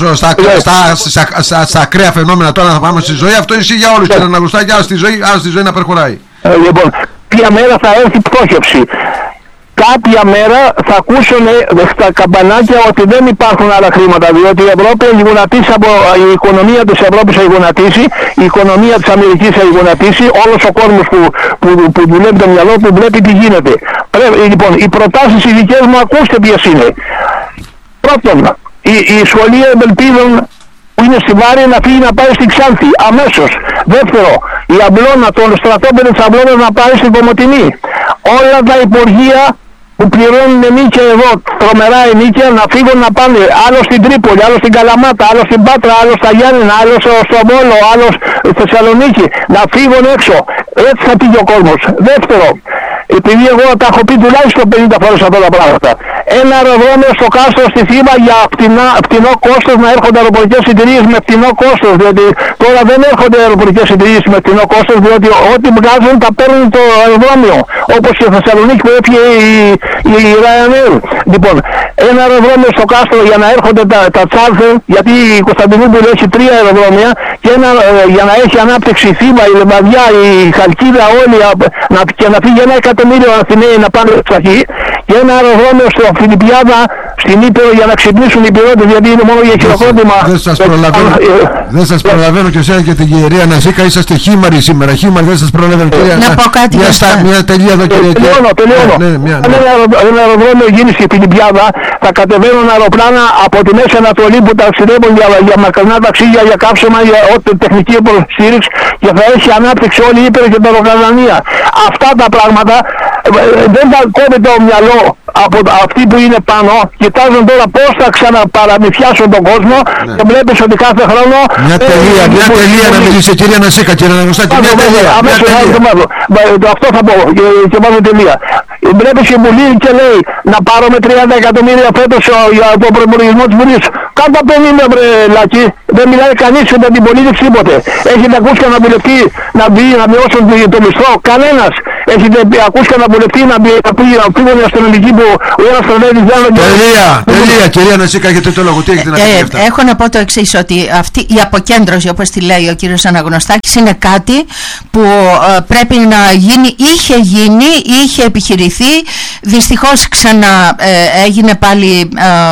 A: στα ακραία φαινόμενα τώρα, να πάμε στη ζωή. Αυτό ισχύει για όλους, κύριε Αναγνωστάκη, άρα στη ζωή να περχωράει.
C: Λοιπόν, κάποια μέρα θα έρθει πτώχευση. Κάποια μέρα θα ακούσουν στα καμπανάκια ότι δεν υπάρχουν άλλα χρήματα, διότι η Ευρώπη η οικονομία της Ευρώπης θα γονατίσει, η οικονομία της Αμερικής θα γονατίσει, όλος ο κόσμος που δουλεύει το μυαλό του βλέπει τι γίνεται. Λοιπόν, οι προτάσεις οι δικές μου, ακούστε ποιες είναι. Πρώτον, η σχολεία Ευελπίδων που είναι στη Βάρη να φύγει να πάει στη Ξάνθη αμέσως. Δεύτερο, η Αμπλώνα, τον στρατόπεδο της Αμπλώνας να πάει στην Κομοτηνή. Όλα τα υπουργεία που πληρώνουν ενίκια εδώ, τρομερά ενίκια, να φύγουν να πάνε άλλο στην Τρίπολη, άλλο στην Καλαμάτα, άλλο στην Πάτρα, άλλο στα Γιάννηνα, άλλο στο Βόλο, άλλο στη Θεσσαλονίκη. Να φύγουν έξω. Έτσι θα πήγε ο κόσμος. Δεύτερο, επειδή εγώ τα έχω πει τουλάχιστον 50 φορές αυτά τα πράγματα. Ένα αεροδρόμιο στο Κάστρο στη Θήβα για φτηνό κόστος, να έρχονται αεροπορικές εταιρείες με φτηνό κόστος, διότι τώρα δεν έρχονται αεροπορικές εταιρείες με φτηνό κόστος, διότι ό,τι βγάζουν τα παίρνουν το αεροδρόμιο, όπως και η Θεσσαλονίκη που έφυγε η Ryanair. Λοιπόν, ένα αεροδρόμιο στο Κάστρο για να έρχονται τα τσάρτερ, γιατί η Κωνσταντινούπολη έχει 3 αεροδρόμια, και για να έχει ανάπτυξη η Θήβα, η Λεβαδιά, η Χαλκίδα, όλοι, και να φύγει 1 εκατομμύριο Αθηναίοι να πάνε στα εκεί, και ένα αεροδρόμιο στο Φιλιππιάδα, στην Ήπειρο, για να ξυπνήσουν οι πυρώτες, γιατί είναι μόνο για χειροκρότημα.
A: Δεν σας προλαβαίνω και εσένα και την κυρία Νασίκα, είσαστε χήμαροι σήμερα. Χήμαροι, δεν σας προλαβαίνω.
B: Να πω κάτι.
A: Μια τελεία εδώ, κύριε.
C: Τελειώνω. Αν ένα αεροδρόμιο γίνει στη Φιλιππιάδα, θα κατεβαίνουν αεροπλάνα από τη Μέση Ανατολή που ταξιδεύουν για μακρινά ταξίδια, για καύσιμα, για τεχνική υποστήριξη, και θα έχει ανάπτυξη όλη η Ήπειρο και τα Ροκαζανία. Αυτά τα πράγματα δεν θα κόβει το μυαλό από αυτοί που είναι πάνω. Κοιτάζουν τώρα πώς θα ξαναπαραμυθιάσουν τον κόσμο, και βλέπεις ότι κάθε χρόνο.
A: Μια τελεία να μιλήσει η κυρία Νασίκα, κύριε Αναγνωστάκη. Μια τελεία.
C: Αμέσως αυτό θα πω και βάζω τελεία. Βλέπεις η Βουλή και λέει να πάρουμε 30 εκατομμύρια φέτος για τον προϋπολογισμό της Βουλής. Κάτω 50, βρε Λάκη. Δεν μιλάει κανείς για την πολίτευση τίποτε. Έχετε ακούσει κανένα βουλευτή να μειώσουν το μισθό? Κανένας. Έχετε ακούσει κανένα βουλευτή να φύγουν οι αστυνομικοί που ο ένας τραβεύει τις άλλες?
A: Τελεία, κυρία Νασίκα, έχετε το λόγο. Τι έχετε να πείτε αυτά?
B: Έχω να πω το εξής, ότι αυτή η αποκέντρωση, όπως τη λέει ο κύριος Αναγνωστάκης, είναι κάτι που πρέπει να γίνει, είχε επιχειρηθεί, δυστυχώς έγινε πάλι,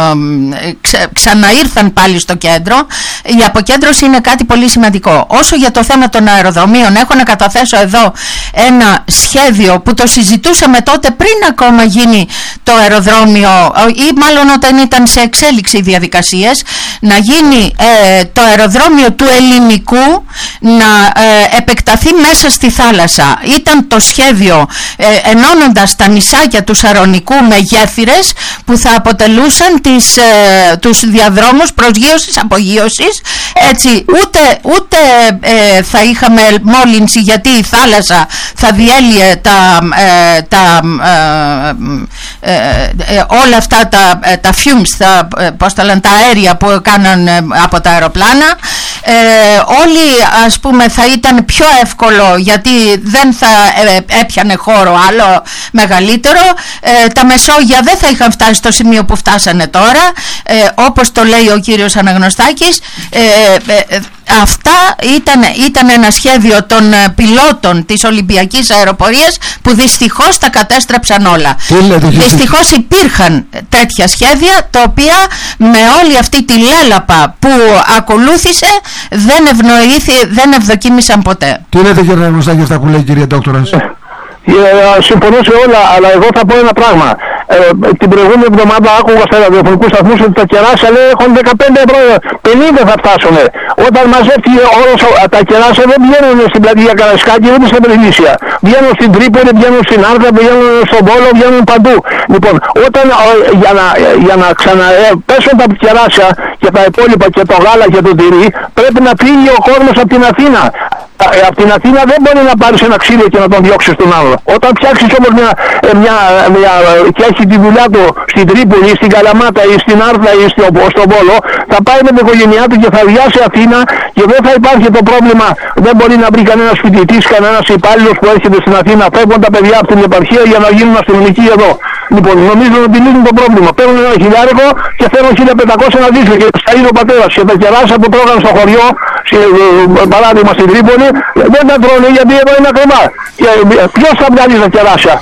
B: ξαναήρθαν πάλι στο κέντρο. Η αποκέντρωση είναι κάτι πολύ σημαντικό. Όσο για το θέμα των αεροδρομίων, έχω να καταθέσω εδώ ένα σχέδιο που το συζητούσαμε τότε, πριν ακόμα γίνει το αεροδρόμιο, ή μάλλον όταν ήταν σε εξέλιξη οι διαδικασίες, να γίνει το αεροδρόμιο του Ελληνικού να επεκταθεί μέσα στη θάλασσα. Ήταν το σχέδιο ενώνοντας τα νησάκια του Σαρονικού με γέφυρες που θα αποτελούσαν τους διαδρόμους προσγείωσης, απογείωσης. Έτσι ούτε θα είχαμε μόλυνση, γιατί η θάλασσα θα διέλυε όλα αυτά τα fumes, τα αέρια που έκαναν από τα αεροπλάνα. Όλοι, ας πούμε, θα ήταν πιο εύκολο, γιατί δεν θα έπιανε χώρο άλλο μεγαλύτερο. Τα Μεσόγεια δεν θα είχαν φτάσει στο σημείο που φτάσανε τώρα, όπως το λέει ο κύριος Αναγνωστάκης. Αυτά ήταν ένα σχέδιο των πιλότων της Ολυμπιακής Αεροπορίας που δυστυχώς τα κατέστρεψαν όλα. Δυστυχώς υπήρχαν τέτοια σχέδια, τα οποία με όλη αυτή τη λέλαπα που ακολούθησε δεν ευδοκίμησαν ποτέ.
A: Τι λέτε, κύριε Αναγνωστάκη, αυτά που λέει η κυρία Δόκτωρα?
C: Συμφωνώ σε όλα, αλλά εγώ θα πω ένα πράγμα. την προηγούμενη εβδομάδα άκουγα στα ραδιοφωνικούς σταθμούς ότι τα κεράσια λέει έχουν 15 ευρώ, 50 θα φτάσουν. Όταν μαζεύτηκε όλος τα κεράσια δεν βγαίνουν στην πλατεία Καραϊσκάκη ούτε στα Πρινήσια. Βγαίνουν στην Τρίπολη, βγαίνουν στην Άρτα, βγαίνουν στον Βόλο, βγαίνουν παντού. Λοιπόν, όταν για να ξαναπέσουν τα κεράσια και τα υπόλοιπα και το γάλα και το τυρί, πρέπει να φύγει ο κόσμος από την Αθήνα. Από την Αθήνα δεν μπορεί να πάρεις ένα ξύλο και να τον διώξεις τον άλλο. Όταν φτιάξεις όμως και έχει τη δουλειά του στην Τρίπολη ή στην Καλαμάτα ή στην Άρτα ή στον Βόλο, θα πάει με την οικογένειά του και θα διάσει Αθήνα και δεν θα υπάρχει το πρόβλημα. Δεν μπορεί να βρει κανένας φοιτητής, κανένας υπάλληλος που έρχεται στην Αθήνα. Φεύγουν τα παιδιά από την επαρχία για να γίνουν αστυνομικοί εδώ. Λοιπόν, νομίζω ότι λύνουν το πρόβλημα. Παίρνουν ένα χιλιάρικο και θέλουν 1500 να δίσουν και στα είδε ο πατέρας. Και τα κεράσια που τρώγαν στο χωριό, παράδειγμα στην Τρίπολη, δεν τα τρώνε γιατί εδώ είναι ακριβά. Ποιος θα βγάλει τα κεράσια?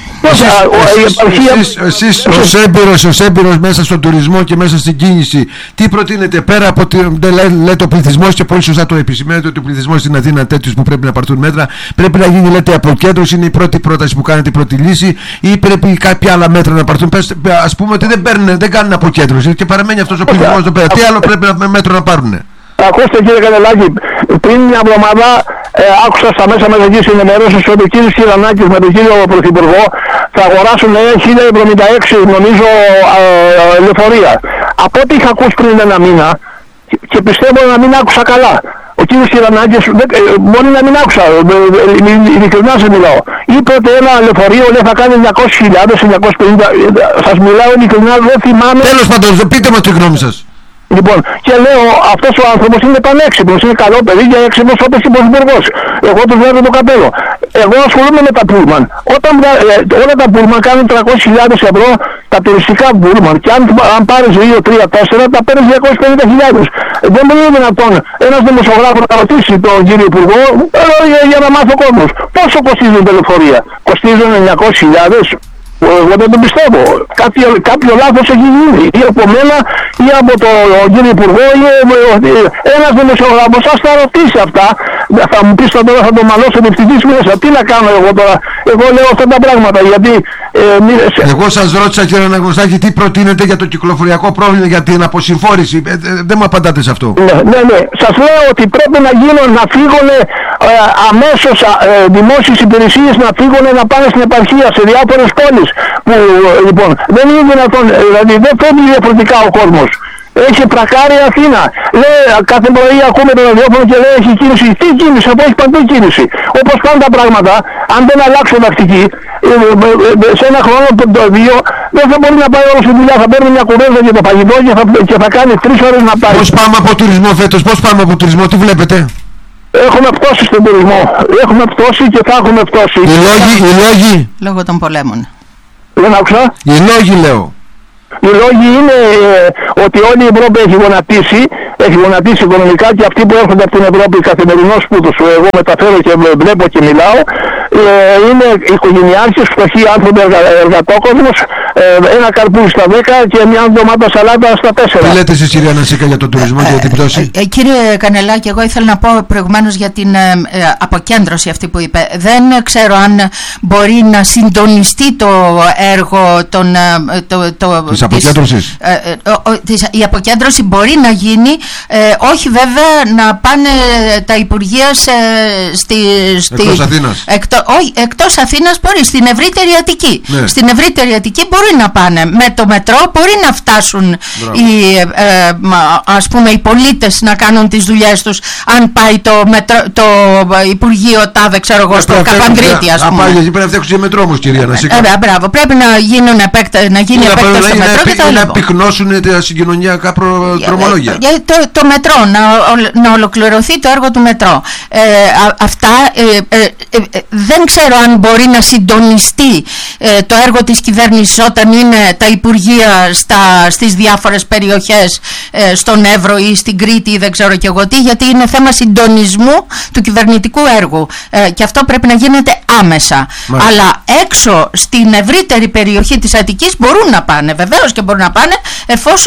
A: Εσείς ως έμπειρος μέσα στον τουρισμό και μέσα στην κίνηση, τι προτείνετε πέρα από λέτε ο πληθυσμός, και πολύ σωστά το επισημαίνετε ότι ο πληθυσμός στην Αθήνα είναι τέτοιος που πρέπει να πάρθουν μέτρα? Πρέπει να γίνει, λέτε, αποκέντρωση, είναι η πρώτη πρόταση που κάνετε, η πρώτη λύση, ή πρέπει κάποια άλλα μέτρα να πάρθουν? Ας πούμε ότι δεν κάνουν αποκέντρωση και παραμένει αυτός ο πληθυσμός εδώ πέρα. Τι άλλο πρέπει μέτρο να πάρουν?
C: Ακούστε κύριε Κανελάκη, πριν μια εβδομάδα άκουσα στα μέσα μαζικής ενημέρωσης ότι ο κύριος Κυρανάκης με τον κύριο Πρωθυπουργό θα αγοράσουν 1076 νομίζω λεωφορεία. Από ό,τι είχα ακούσει πριν ένα μήνα και πιστεύω να μην άκουσα καλά. Ο κύριος Κυρανάκης, μπορεί να μην άκουσα, ειλικρινά σε μιλάω. Είπε ότι ένα λεωφορείο λέει θα κάνει 200.000, 950, σας μιλάω ειλικρινά, δεν θυμάμαι.
A: Τέλος πάντων, πείτε μας τη γνώμη σας.
C: Λοιπόν, και λέω, αυτός ο άνθρωπος είναι πανέξυπνος, είναι καλό παιδί και έξυπνος όπως είπε ο Υπουργός. Εγώ του βλέπω το καπέλο. Εγώ ασχολούμαι με τα πούλμαν. Όταν όλα τα πούλμαν κάνουν 300.000 ευρώ, τα τουριστικά πούλμαν, και αν πάρεις 2, 3, 4, τα παίρνεις 250.000. Δεν μπορεί να είναι δυνατόν ένας δημοσιογράφος να ρωτήσει τον κύριο Υπουργό για να μάθει ο κόσμος. Πόσο κοστίζουν τα λεωφορεία? Κοστίζουν 900.000? Εγώ δεν το πιστεύω. Κάποιο λάθος έχει γίνει ή από μένα ή από τον κύριο Υπουργό ή ένας δημοσιογράφος. Ας τα ρωτήσει αυτά. Θα μου πεις τώρα θα το μαλώσω διευθυντής μέσα. Τι να κάνω εγώ τώρα? Εγώ λέω αυτά τα πράγματα γιατί...
A: Εγώ σας ρώτησα, κύριε Αναγνωστάκη, τι προτείνετε για το κυκλοφοριακό πρόβλημα, για την αποσυμφόρηση. Δεν μου απαντάτε σε αυτό.
C: Ναι. Σας λέω ότι πρέπει να φύγουν αμέσως δημόσιες υπηρεσίες, να φύγουν να πάνε στην επαρχία σε διάφορες πόλεις. Που, λοιπόν, δεν είναι δυνατόν, δηλαδή δεν φεύγει διαφορετικά ο κόσμος. Έχει πρακάρει Αθήνα. Λέει, κάθε πρωί ακούμε το ραδιόφωνο και λέει έχει κίνηση. Τι κίνηση? Από έχει παντού κίνηση. Όπως πάνε τα πράγματα, αν δεν αλλάξουν τακτική, σε ένα χρόνο το 2 δεν θα μπορεί να πάει όλο στη δουλειά. Θα παίρνει μια κουβέντα για το φαγητό και θα κάνει 3 ώρες να πάει.
A: Πώς πάμε από τουρισμό φέτος? Πώς πάμε από τουρισμό? Τι βλέπετε?
C: Έχουμε πτώση στον τουρισμό. Έχουμε πτώση και θα έχουμε πτώση.
A: Οι λόγοι.
B: Λόγω των πολέμων.
C: Δεν άκουσα.
A: Οι λόγοι λέω.
C: Οι λόγοι είναι ότι όλη η Ευρώπη έχει γονατίσει οικονομικά και αυτοί που έρχονται από την Ευρώπη καθημερινώς που τους εγώ μεταφέρω και βλέπω και μιλάω είναι οικογενειάρχες, φτωχοί άνθρωποι, εργατόκοσμος, ένα καρπούζι στα 10 και μια ντομάτα σαλάτα στα 4.
A: Τι λέτε εσείς, κυρία Νασίκα, για τον τουρισμό και για την πτώση?
B: Κύριε Κανελάκη, εγώ ήθελα να πω προηγουμένως για την αποκέντρωση αυτή που είπε. Δεν ξέρω αν μπορεί να συντονιστεί το έργο
A: της αποκέντρωσης.
B: Η αποκέντρωση μπορεί να γίνει, όχι βέβαια να πάνε τα Υπουργεία
A: εκτός Αθήνας.
B: Εκτός Αθήνας μπορεί, στην ευρύτερη Αττική. Ναι. Στην ευρύτερη Αττική μπορεί να πάνε. Με το μετρό μπορεί να φτάσουν ας πούμε οι πολίτες να κάνουν τις δουλειές τους. Αν πάει το Υπουργείο τάδε, ξέρω εγώ, στο Καπαγκρίτη, ας πούμε.
A: Πρέπει να φτιάξουν μετρό όμως, κυρία Νασίκα.
B: Μπράβο, πρέπει να γίνει επέκταση στο μετρό και
A: να πυκνώσουν τα συγκοινωνιακά δρομολόγια.
B: Το μετρό, να ολοκληρωθεί το έργο του μετρό. Αυτά δεν ξέρω αν μπορεί να συντονιστεί το έργο της κυβέρνησης όταν είναι τα Υπουργεία στις διάφορες περιοχές, στον Εύρο ή στην Κρήτη ή δεν ξέρω και εγώ τι, γιατί είναι θέμα συντονισμού του κυβερνητικού έργου και αυτό πρέπει να γίνεται άμεσα. Μάλιστα. Αλλά έξω στην ευρύτερη περιοχή της Αττικής μπορούν να πάνε, βεβαίως και μπορούν να πάνε, εφόσον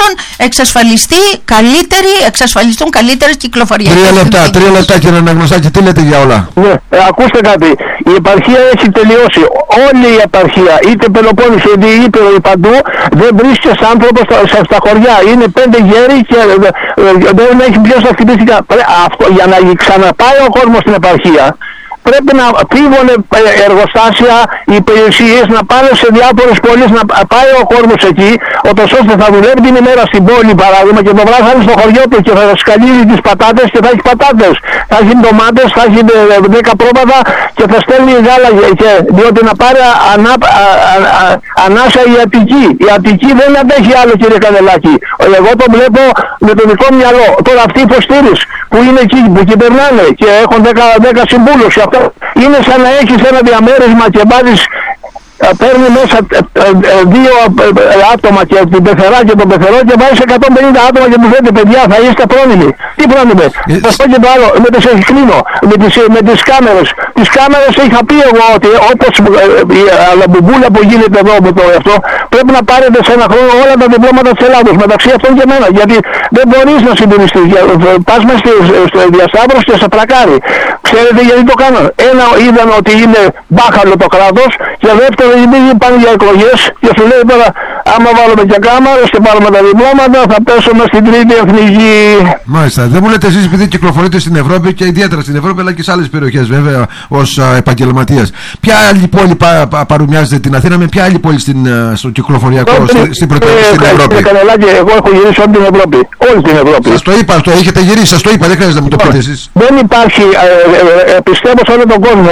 B: εξασφαλιστούν καλύτερες κυκλοφορίες.
A: 3 λεπτά κύριε Αναγνωστάκη, τι λέτε για όλα?
C: Ναι, ακούστε κάτι. Η επαρχία έχει τελειώσει. Όλη η επαρχία, είτε Πελοπόννησο είτε Ήπειρο ή παντού, δεν βρίσκεται άνθρωπο στα χωριά. Είναι 5 γέροι και δεν έχει ποιος να χτυπήσει. Για να ξαναπάει ο κόσμος στην επαρχία, πρέπει να φύγουν εργοστάσια, υπηρεσίες, να πάνε σε διάφορες πόλεις, να πάει ο κόσμος εκεί, ώστε θα δουλεύει την ημέρα στην πόλη παράδειγμα και το βράδυ θα είναι στο χωριό του και θα σκαλίζει τις πατάτες και θα έχει πατάτες. Θα έχει ντομάτες, θα έχει 10 πρόβατα και θα στέλνει γάλα, διότι να πάρει ανάσα η Αττική. Η Αττική δεν αντέχει άλλο, κύριε Κανελάκη. Εγώ το βλέπω με το δικό μυαλό. Τώρα αυτοί οι υποστήρες που είναι εκεί, που κυβερνάνε και έχουν 10 συμβούλους, είναι σαν να έχεις ένα διαμέρισμα και βάζεις, παίρνει μέσα 2 άτομα και την πεθερά και τον πεθερό και βάζεις 150 άτομα και τους λέτε παιδιά θα είστε πρόνιμοι. Τι πρόνιμοι? Θα πω και το άλλο, με τις κάμερες. Τις κάμερες είχα πει εγώ ότι όπως η αλαμπουμπούλα που γίνεται εδώ με το αυτό, πρέπει να πάρετε σε ένα χρόνο όλα τα διπλώματα της Ελλάδος, μεταξύ αυτών και εμένα, γιατί δεν μπορείς να συντονιστείς. Πας μες στη διασταύρωση και σε πλακάρει. Ξέρετε γιατί το κάνουν? Ένα, είδαν ότι είναι μπάχαλο το κράτος και δεύτερο, γιατί πάνε για εκλογές και σου λέει τώρα άμα βάλουμε και κάμαρες και πάρουμε τα διπλώματα θα πέσουμε στην τρίτη εθνική.
A: Μάλιστα. Δεν μου λέτε εσείς, επειδή κυκλοφορείτε στην Ευρώπη και ιδιαίτερα στην Ευρώπη αλλά και σε άλλες περιοχές βέβαια ως επαγγελματίας, ποια άλλη πόλη παρομοιάζεται την Αθήνα με ποια άλλη πόλη στο κυκλοφοριακό στην Ευρώπη?
C: Κανελάκη, εγώ έχω γυρίσει όλη την Ευρώπη. Όλη την Ευρώπη.
A: Σας το είπα, το έχετε γυρίσει, σας το είπα, δεν χρειάζεται να μου το πείτε εσείς.
C: Δεν υπάρχει, πιστεύω σε όλο τον κόσμο,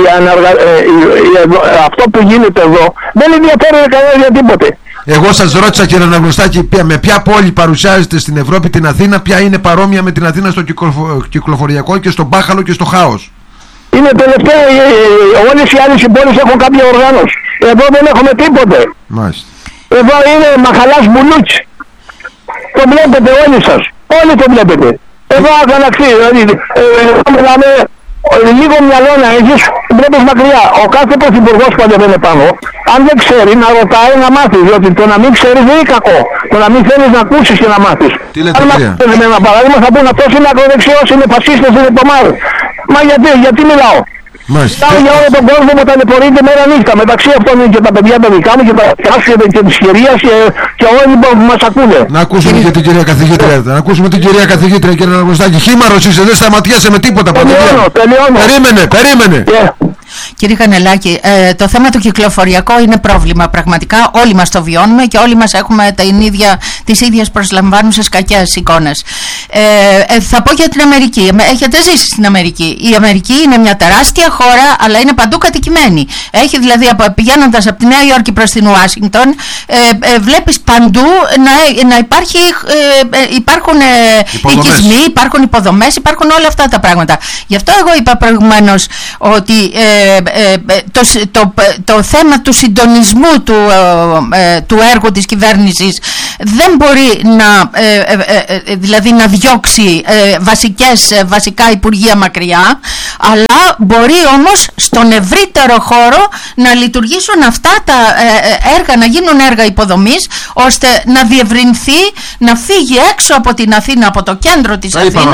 C: αυτό που γίνεται εδώ δεν ενδιαφέρει κανένα για τίποτε.
A: Εγώ σας ρώτησα, κύριε Αναγνωστάκη, με ποια πόλη παρουσιάζεται στην Ευρώπη την Αθήνα, ποια είναι παρόμοια με την Αθήνα στο κυκλοφοριακό και στο μπάχαλο και στο χάος.
C: Είναι τελευταία, όλες οι άλλες πόλεις έχουν κάποια οργάνωση. Εδώ δεν έχουμε τίποτε.
A: Μάλιστα.
C: Εδώ είναι μαχαλάς μπουλούτσι. Το βλέπετε όλοι σας. Όλοι το βλέπετε. Εδώ αγαναξεί. Δηλαδή, μιλάμε, λίγο μυαλό να έχεις, βλέπεις μακριά. Ο κάθε πρωθυπουργός που ανεβαίνει πάνω, αν δεν ξέρει να ρωτάει να μάθει. Διότι το να μην ξέρεις δεν είναι κακό. Το να μην θέλεις να ακούσεις και να μάθεις.
A: Τι λέτε,
C: αν μάθεις με ένα παράδειγμα θα πούνε αυτός είναι ακροδεξιός, είναι φασίστας, είναι πομάδες. Μα γιατί μιλάω? Μιλάω για όλο τον κόσμο που ταλαιπωρείται μέρα νύχτα. Μεταξύ αυτών είναι και τα παιδιά τα δικά μου και τα άσχετα και της χειρίας και όλοι που μας ακούνε.
A: Να ακούσουμε και την κυρία καθηγήτρια. Να ακούσουμε την κυρία καθηγήτρια, κύριε Αναγνωστάκη. Χήμαρος είσαι, δεν σταματιέσαι με τίποτα.
C: Τελειώνω.
A: Περίμενε.
B: Κύριε Κανελάκη, το θέμα του κυκλοφοριακό είναι πρόβλημα. Πραγματικά όλοι μας το βιώνουμε και όλοι μας έχουμε τις ίδιες προσλαμβάνουσες κακές εικόνες. Θα πω για την Αμερική. Έχετε ζήσει στην Αμερική. Η Αμερική είναι μια τεράστια χώρα, αλλά είναι παντού κατοικημένη. Έχει δηλαδή, πηγαίνοντας από τη Νέα Υόρκη προς την Ουάσιγκτον, βλέπεις παντού να υπάρχουν οικισμοί, υπάρχουν υποδομές, υπάρχουν όλα αυτά τα πράγματα. Γι' αυτό εγώ είπα προηγουμένως ότι το θέμα του συντονισμού του έργου της κυβέρνησης δεν μπορεί να διώξει βασικά υπουργεία μακριά, αλλά μπορεί όμως στον ευρύτερο χώρο να λειτουργήσουν αυτά τα έργα, να γίνουν έργα υποδομής, ώστε να διευρυνθεί, να φύγει έξω από την Αθήνα, από το κέντρο της Αθήνας.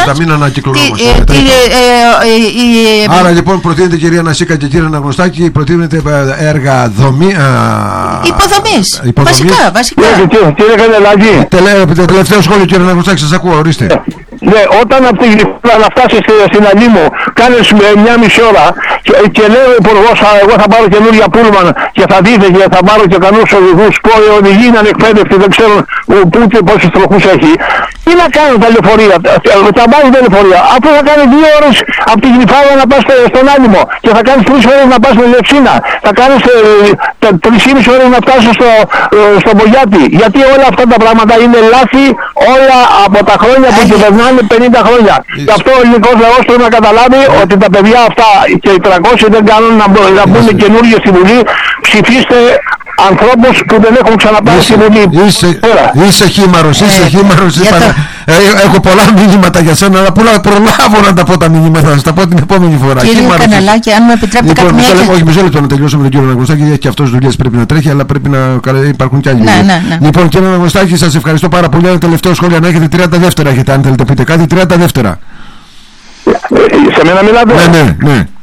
A: Άρα λοιπόν προτείνεται, κυρία Νασίκα και κύριε Αναγνωστάκη, προτείνεται έργα υποδομής.
B: Βασικά.
C: Κύριε Κανελάκη.
A: Τελευταίο σχόλιο, κύριε Αναγνωστάκη, σας ακούω, ορίστε.
C: Ναι, όταν αυτή η γλυφάδα να φτάσει στην Αλήμου, κάνεις 1,5 ώρα και λέει ο υπουργός, εγώ θα πάρω καινούργια πούλμαν και θα δείτε και θα πάρω και κανούς οδηγούς που οι οδηγοί είναι ανεκπαίδευτοι, δεν ξέρουν πού και πόσους τροχούς έχει. Τι να κάνουν τα λεωφορεία, τα βάζουν τα λεωφορεία, αφού θα κάνει 2 ώρες από τη γλυφάδα να πας στον Άλυμο και θα κάνεις 3 ώρες να πας με Λευσίνα, θα κάνεις 3,5 ώρες να φτάσεις στο Μπογιάτι. Γιατί όλα αυτά τα πράγματα είναι λάθη, όλα από τα χρόνια που κυβερνάνε 50 χρόνια. Γι' αυτό ο ελληνικός λαός πρέπει να καταλάβει ότι τα παιδιά αυτά και οι 300 δεν κάνουν να μπουν καινούργιοι στη Βουλή. Ψηφίστε ανθρώπους που δεν έχουν ξαναπάρει στη Βουλή.
A: Είσαι χήμαρος. Έχω πολλά μηνύματα για σένα, αλλά πού να προλάβω να τα πω τα μηνύματα, θα τα πω την επόμενη φορά.
B: Κύριε Κανελάκη, αν μου επιτρέπετε κάτι μια...
A: Όχι, μισό λεπτό να τελειώσουμε με τον κύριο Αναγνωστάκη, γιατί και αυτός δουλειές πρέπει να τρέχει, αλλά πρέπει να υπάρχουν κι άλλοι.
B: Ναι.
A: Λοιπόν, κύριε Αναγνωστάκη, σας ευχαριστώ πάρα πολύ. Ένα τελευταίο σχόλιο, να έχετε 30 δεύτερα, αν θέλετε πείτε κάτι, 30 δεύτερα.
C: Σε μένα μιλάτε?
A: Ναι.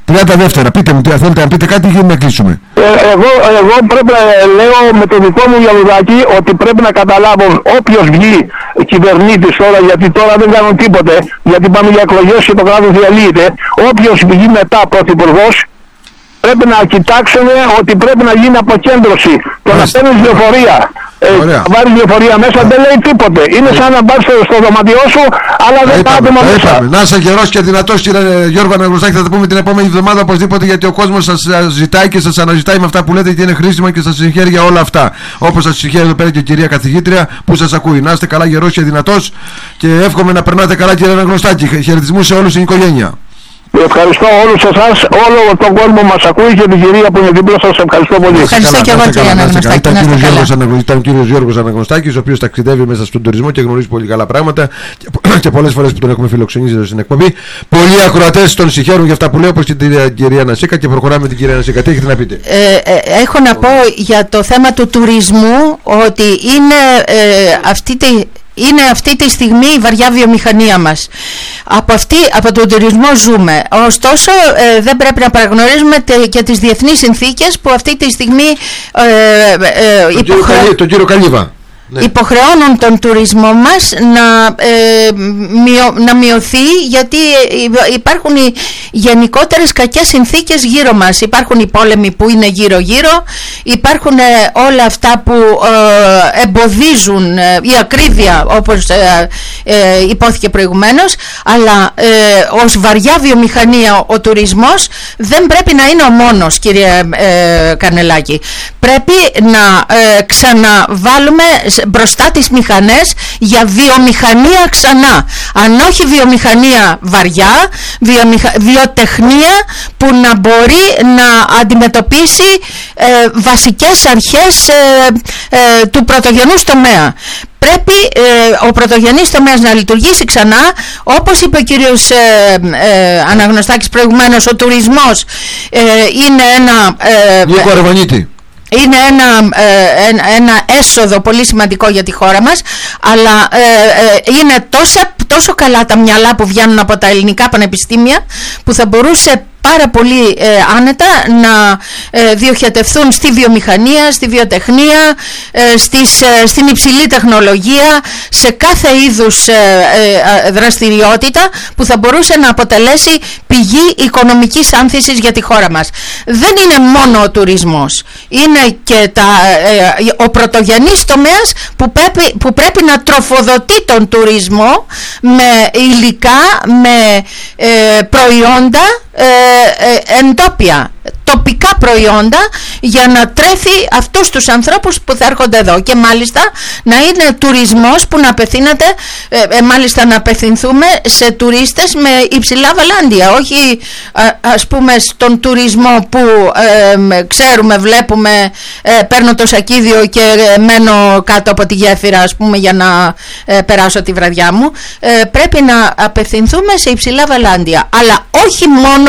A: 32. Πείτε μου, τι θέλετε να πείτε κάτι ή να κλείσουμε.
C: Εγώ πρέπει να λέω με το δικό μου διαλογάκι ότι πρέπει να καταλάβουν όποιος βγει κυβερνήτης τώρα, γιατί τώρα δεν κάνουν τίποτε, γιατί πάμε για εκλογές και το κράτος διαλύεται. Όποιος βγει μετά πρωθυπουργός, πρέπει να κοιτάξουν ότι πρέπει να γίνει αποκέντρωση. Το να παίρνεις λεωφορεία, βάλεις λεωφορεία μέσα δεν λέει τίποτε. Είναι σαν να πας στο δωματιό σου, αλλά δεν τα άτομα μέσα.
A: Να είσαι γερός και δυνατός, κύριε Γιώργο Αναγνωστάκη, θα το πούμε την επόμενη εβδομάδα οπωσδήποτε, γιατί ο κόσμος σας ζητάει και σας αναζητάει με αυτά που λέτε και είναι χρήσιμα και σας συγχαίρει για όλα αυτά. Όπως σας συγχαίρει εδώ πέρα και η κυρία καθηγήτρια που σας ακούει. Να είστε καλά, γερός και δυνατός και εύχομαι να περνάτε καλά, κύριε Αναγνωστάκη. Χαιρετισμούς σε όλους στην οικογένεια.
C: Ευχαριστώ όλους εσάς, όλο τον κόσμο μας ακούει και την κυρία που είναι δίπλα σας. Ευχαριστώ πολύ.
B: Ευχαριστώ και εγώ, κύριε Αναγνωστάκη.
A: Ήταν ο κύριος Γιώργος Αναγνωστάκης, ο οποίος ταξιδεύει μέσα στον τουρισμό και γνωρίζει πολύ καλά πράγματα και πολλές φορές που τον έχουμε φιλοξενήσει εδώ στην εκπομπή. Πολλοί ακροατές τον συγχαίρουν για αυτά που λέω, όπως και την κυρία Νασίκα, και προχωράμε με την κυρία Νασίκα. Τι έχετε να πείτε?
B: Έχω να πω για το θέμα του τουρισμού ότι είναι αυτή τη στιγμή η βαριά βιομηχανία μας. Από τον τουρισμό ζούμε. Ωστόσο δεν πρέπει να παραγνωρίζουμε και τις διεθνείς συνθήκες που αυτή τη στιγμή
A: τον κύριο Καλίβα
B: υποχρεώνουν τον τουρισμό μας να μειωθεί, γιατί υπάρχουν οι γενικότερες κακές συνθήκες γύρω μας. Υπάρχουν οι πόλεμοι που είναι γύρω-γύρω, υπάρχουν όλα αυτά που εμποδίζουν η ακρίβεια, όπως υπόθηκε προηγουμένως, αλλά ως βαριά βιομηχανία ο τουρισμός δεν πρέπει να είναι ο μόνος, κύριε Κανελάκη. Πρέπει να ξαναβάλουμε μπροστά τις μηχανές για βιομηχανία ξανά. Αν όχι βιομηχανία βαριά, βιοτεχνία που να μπορεί να αντιμετωπίσει βασικές αρχές του πρωτογενούς τομέα. Πρέπει ο πρωτογενής τομέας να λειτουργήσει ξανά, όπως είπε ο κύριος Αναγνωστάκης προηγουμένως. Ο τουρισμός είναι ένα...
A: Νίκο Αρβανίτη.
B: Είναι ένα έσοδο πολύ σημαντικό για τη χώρα μας, αλλά είναι τόσο καλά τα μυαλά που βγαίνουν από τα ελληνικά πανεπιστήμια που θα μπορούσε πάρα πολύ άνετα να διοχετευθούν στη βιομηχανία, στη βιοτεχνία, στην υψηλή τεχνολογία, σε κάθε είδους δραστηριότητα που θα μπορούσε να αποτελέσει πηγή οικονομικής άνθησης για τη χώρα μας. Δεν είναι μόνο ο τουρισμός, είναι και ο πρωτογενής τομέας που πρέπει να τροφοδοτεί τον τουρισμό με υλικά, με προϊόντα εντόπια, τοπικά προϊόντα, για να τρέφει αυτούς τους ανθρώπους που θα έρχονται εδώ, και μάλιστα να είναι τουρισμός που να απευθύνεται, μάλιστα να απευθυνθούμε σε τουρίστες με υψηλά βαλάντια, όχι ας πούμε στον τουρισμό που ξέρουμε, βλέπουμε, παίρνω το σακίδιο και μένω κάτω από τη γέφυρα, ας πούμε, για να περάσω τη βραδιά μου. Πρέπει να απευθυνθούμε σε υψηλά βαλάντια, αλλά όχι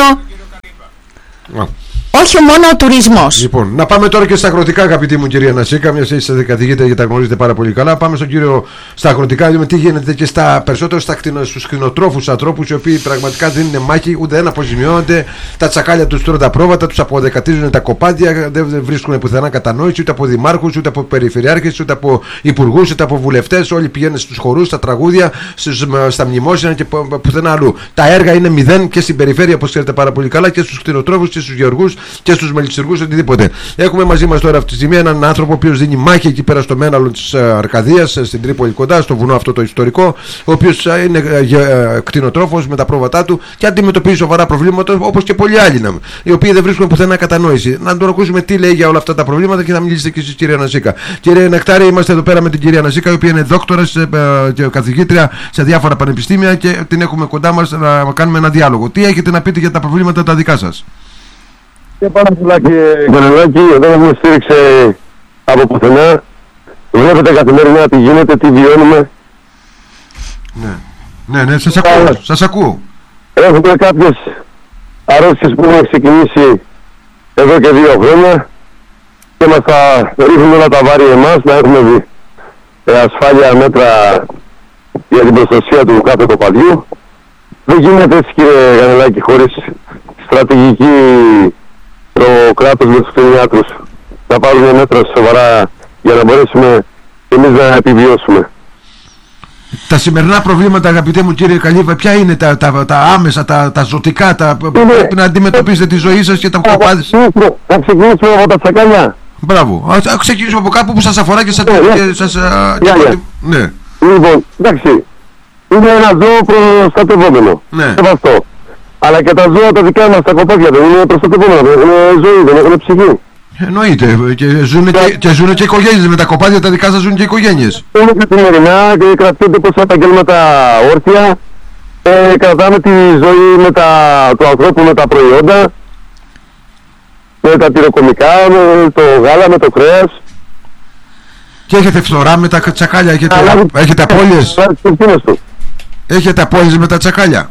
B: μόνο ο τουρισμός.
A: Λοιπόν, να πάμε τώρα και στα αγροτικά, αγαπητή μου κυρία Νασίκα, μια είστε καθηγήτρια και τα γνωρίζετε πάρα πολύ καλά. Πάμε στον κύριο στα αγροτικά, δούμε τι γίνεται και περισσότερο στους κτηνοτρόφους ανθρώπους, οι οποίοι πραγματικά δεν είναι μάχη, ούτε δεν αποζημιώνονται. Τα τσακάλια τους τρώνε τα πρόβατα, τους αποδεκατίζουν τα κοπάδια, δεν βρίσκουν πουθενά κατανόηση ούτε από δημάρχους, ούτε από περιφερειάρχες, ούτε από υπουργούς, ούτε από βουλευτές. Όλοι πηγαίνουν στους χορούς, στα τραγούδια, στα μνημόσυνα και πουθενά αλλού. Τα έργα είναι μηδέν και στην περιφέρεια, όπως ξέρετε πάρα πολύ καλά, και στους κτηνοτρόφους και στους γεωργούς και στους μελισσουργούς, οτιδήποτε. Έχουμε μαζί μας τώρα αυτή τη στιγμή έναν άνθρωπο ο οποίος δίνει μάχη εκεί πέρα στο Μέναλο της Αρκαδίας, στην Τρίπολη κοντά, στο βουνό αυτό το ιστορικό, ο οποίος είναι κτηνοτρόφος με τα πρόβατά του και αντιμετωπίζει σοβαρά προβλήματα, όπως και πολλοί άλλοι, οι οποίοι δεν βρίσκουν πουθενά κατανόηση. Να τον ακούσουμε τι λέει για όλα αυτά τα προβλήματα και θα μιλήσετε και εσείς, κυρία Νασίκα. Κύριε Νεκτάρη, είμαστε εδώ πέρα με την κυρία Νασίκα, η οποία είναι δόκτορας και καθηγήτρια σε διάφορα πανεπιστήμια και την έχουμε κοντά μας να κάνουμε ένα διάλογο. Τι έχετε να πείτε για τα προβλήματα τα δικά σας?
C: Και πάρα πολλά, κύριε Κανελάκη, δεν μου στήριξε από πουθενά. Βλέπετε καθημερινά τι γίνεται, τι βιώνουμε.
A: Ναι, σας ακούω.
C: Έχουμε κάποιες αρρώστιες που έχουν ξεκινήσει εδώ και 2 χρόνια και μας τα ρίχνουν όλα τα βάρη εμάς, να έχουμε ασφάλεια μέτρα για την προστασία του κάθε κοπαδιού. Δεν γίνεται έτσι, κύριε Κανελάκη, χωρίς στρατηγική το κράτος με τους κτηνιάτρους να πάρουμε μέτρα σοβαρά για να μπορέσουμε εμείς να επιβιώσουμε.
A: Τα σημερινά προβλήματα, αγαπητέ μου κύριε Καλίβα, ποια είναι τα άμεσα, τα ζωτικά, πρέπει να αντιμετωπίσετε τη ζωή σας και τα κοπάδες?
C: Να ξεκινήσουμε από τα τσακάλια.
A: Μπράβο. Ας ξεκινήσουμε από κάπου που σας αφορά και σας... Ναι.
C: Λοιπόν, εντάξει, είναι ένα ζώο προστατευόμενο.
A: Ναι.
C: Σεβαστό. Αλλά και τα ζώα τα δικά μας, τα κοπάδια δεν είναι προστατευόμενα, δεν έχουν ζωή, δεν έχουν ψυχή.
A: Εννοείται. Και ζουν και οικογένειες. Με τα κοπάδια τα δικά σας ζουν και οικογένειες.
C: Είναι καθημερινά και κρατιούνται πως επαγγέλματα όρθια. Κρατάμε τη ζωή του ανθρώπου με τα προϊόντα, με τα τυροκομικά, με το γάλα, με το κρέας.
A: Και έχετε φθορά με τα τσακάλια? Έχετε απώλειες? Έχετε απώλειες με τα τσακάλια?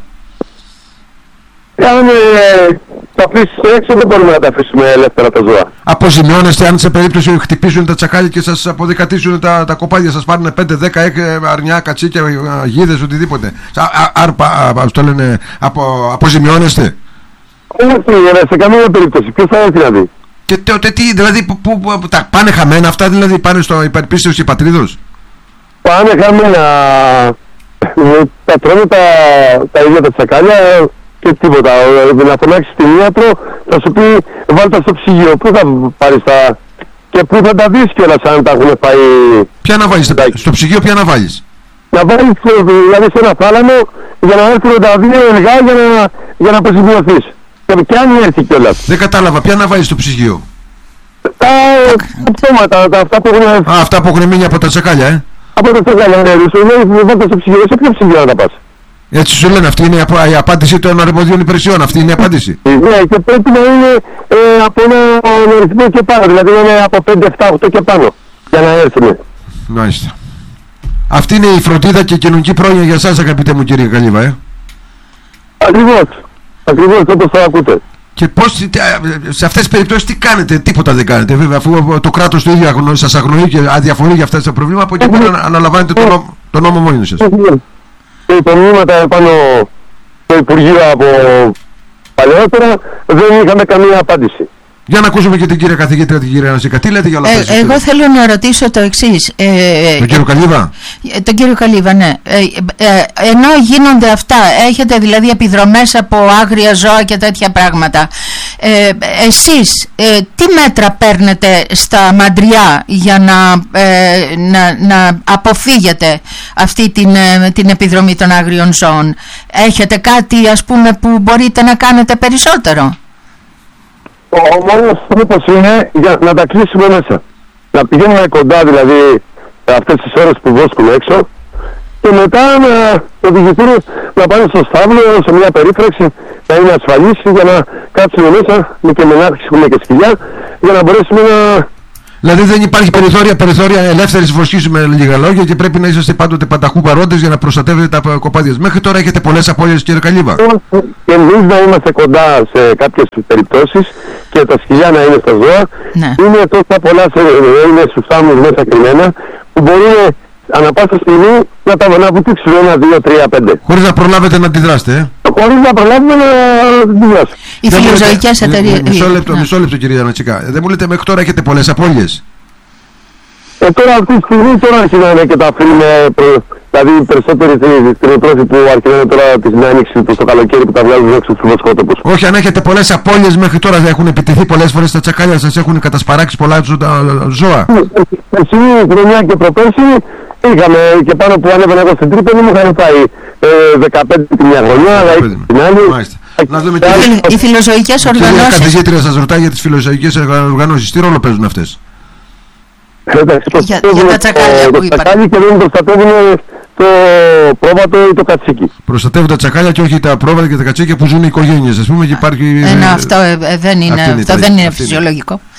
C: Αν τα αφήσεις έξω δεν μπορούμε να τα αφήσουμε ελεύθερα τα ζώα.
A: Αποζημιώνεστε αν σε περίπτωση χτυπήσουν τα τσακάλια και σας αποδεκατήσουν τα κοπάδια, σας πάρουν 5-10 αρνιά, κατσίκια, γίδες, οτιδήποτε? Ας το λένε, αποζημιώνεστε?
C: Όχι, σε καμία περίπτωση. Ποιος θα έρθει να δει?
A: Και τότε τι, δηλαδή, τα πάνε χαμένα αυτά, δηλαδή πάνε στο υπερπίστεως και πατρίδος?
C: Πάνε χαμένα. Τα τρώνε τα ίδια τα τσακάλια και τίποτα. Να φωνάξεις την ίατρο, θα σου πει βάλτε στο ψυγείο. Πού θα πάρεις και πού θα τα δεις κιόλας αν τα έχουν φάει?
A: Ποια να βάλεις στο ψυγείο, ποια να βάλεις?
C: Να βάλεις δηλαδή σε ένα θάλαμο για να έρθουν τα δύο ελγά για να αποζημιωθείς. Και αν έρθει κιόλας. Δεν
A: κατάλαβα, ποια να βάλεις στο ψυγείο?
C: Τα πτώματα, αυτά που έχουν...
A: αυτά που έχουν μείνει από τα τσακάλια,
C: Από τα τσακάλια, ναι. Σου λέει βάλτε στο ψυγείο. Σε ποιο ψυγείο να τα πας?
A: Έτσι σου λένε, αυτή είναι η απάντηση των αρμοδίων υπηρεσιών, αυτή είναι η απάντηση.
C: Ναι, και πρέπει να είναι από ένα αριθμό και πάνω, δηλαδή να είναι από 5, 7, 8 και πάνω, για να έρθουμε.
A: Μάλιστα. Αυτή είναι η φροντίδα και η κοινωνική πρόνοια για εσάς, αγαπητέ μου κύριε Καλίβα,
C: Ακριβώς όπως το ακούτε.
A: Και πώς, σε αυτές τις περιπτώσεις τι κάνετε? Τίποτα δεν κάνετε βέβαια, αφού το κράτος το ίδιο σας αγνοεί και αδιαφορεί για αυτά τα προβλήματα, από εκεί πέρα αναλαμβάνετε τον νόμο μόνοι σας.
C: Και υπομνήματα επάνω στο Υπουργείο από παλαιότερα δεν είχαμε καμία απάντηση.
A: Για να ακούσουμε και την κυρία καθηγήτρια, την κυρία Νασίκα. Τι λέτε για όλα αυτά?
B: Εγώ θέλω να ρωτήσω το εξής.
A: Τον κύριο Καλίβα?
B: Τον κύριο Καλίβα, ναι. Ενώ γίνονται αυτά, έχετε δηλαδή επιδρομές από άγρια ζώα και τέτοια πράγματα. Εσείς τι μέτρα παίρνετε στα μαντριά για να αποφύγετε αυτή την επιδρομή των άγριων ζώων? Έχετε κάτι, ας πούμε, που μπορείτε να κάνετε περισσότερο?
C: Ο μόνος τρόπος είναι για να τα κλείσουμε μέσα. Να πηγαίνουμε κοντά δηλαδή αυτές τις ώρες που βόσκουμε έξω και μετά να οδηγηθούν να πάνε στο στάβλο, σε μια περίφραξη, να είναι ασφαλείς για να κάτσουμε μέσα και με να έχουμε και σκυλιά για να μπορέσουμε να...
A: Δηλαδή δεν υπάρχει περιθώρια ελεύθερης βοσκής, με λίγα λόγια, και πρέπει να είσαστε πάντοτε πανταχού παρόντες για να προστατεύετε τα κοπάδια. Μέχρι τώρα έχετε πολλές απώλειες, κύριε Καλίβα?
C: Και εμείς να είμαστε κοντά σε κάποιες περιπτώσεις και τα σκυλιά να είναι στα ζώα.
B: Ναι.
C: Είναι τόσα πολλά, είναι στους θάμνους μέσα κρυμμένα, που μπορεί ανά πάσα στιγμή να βουτήξουν 1, 2, 3, 5.
A: Χωρίς να προλάβετε να αντιδράσετε,
C: Χωρίς να προλάβουμε να αντιδράσουμε.
B: Οι φιλοζωικές εταιρείες.
A: Μισό λεπτό, κυρία Νατσικά. Δεν μου λέτε μέχρι τώρα έχετε πολλές απώλειες?
C: Τώρα αυτή τη στιγμή αρχινάνε και τα αφήνουμε, δηλαδή οι περισσότεροι κτηνοτρόφοι που αρχινάνε τώρα την άνοιξη προς το καλοκαίρι που τα βγάζουν έξω στους βοσκότοπους.
A: Όχι, αν έχετε πολλές απώλειες μέχρι τώρα, έχουν επιτεθεί πολλές φορές τα τσακάλια σας, έχουν κατασπαράξει πολλά ζώα?
C: Περσινή χρονιά και προπέρσι είχαμε και πάνω που ανέβαινα εγώ στην Τρίπολη μου είχαν φάει 15 την μια χρονιά, 20 την άλλη.
B: Οι φιλοζωικές οργανώσεις.
A: Η καθηγήτρια σας ρωτάει για τις φιλοζωικές οργανώσεις. Τι ρόλο παίζουν αυτές?
B: Για τα τσακάλια που είπατε.
C: Και δεν προστατεύουν το πρόβατο ή το κατσίκι.
A: Προστατεύουν τα τσακάλια και όχι τα πρόβατα και τα κατσίκια που ζουν οι οικογένειες, ας πούμε, και υπάρχει...
B: Αυτό δεν είναι φυσιολογικό.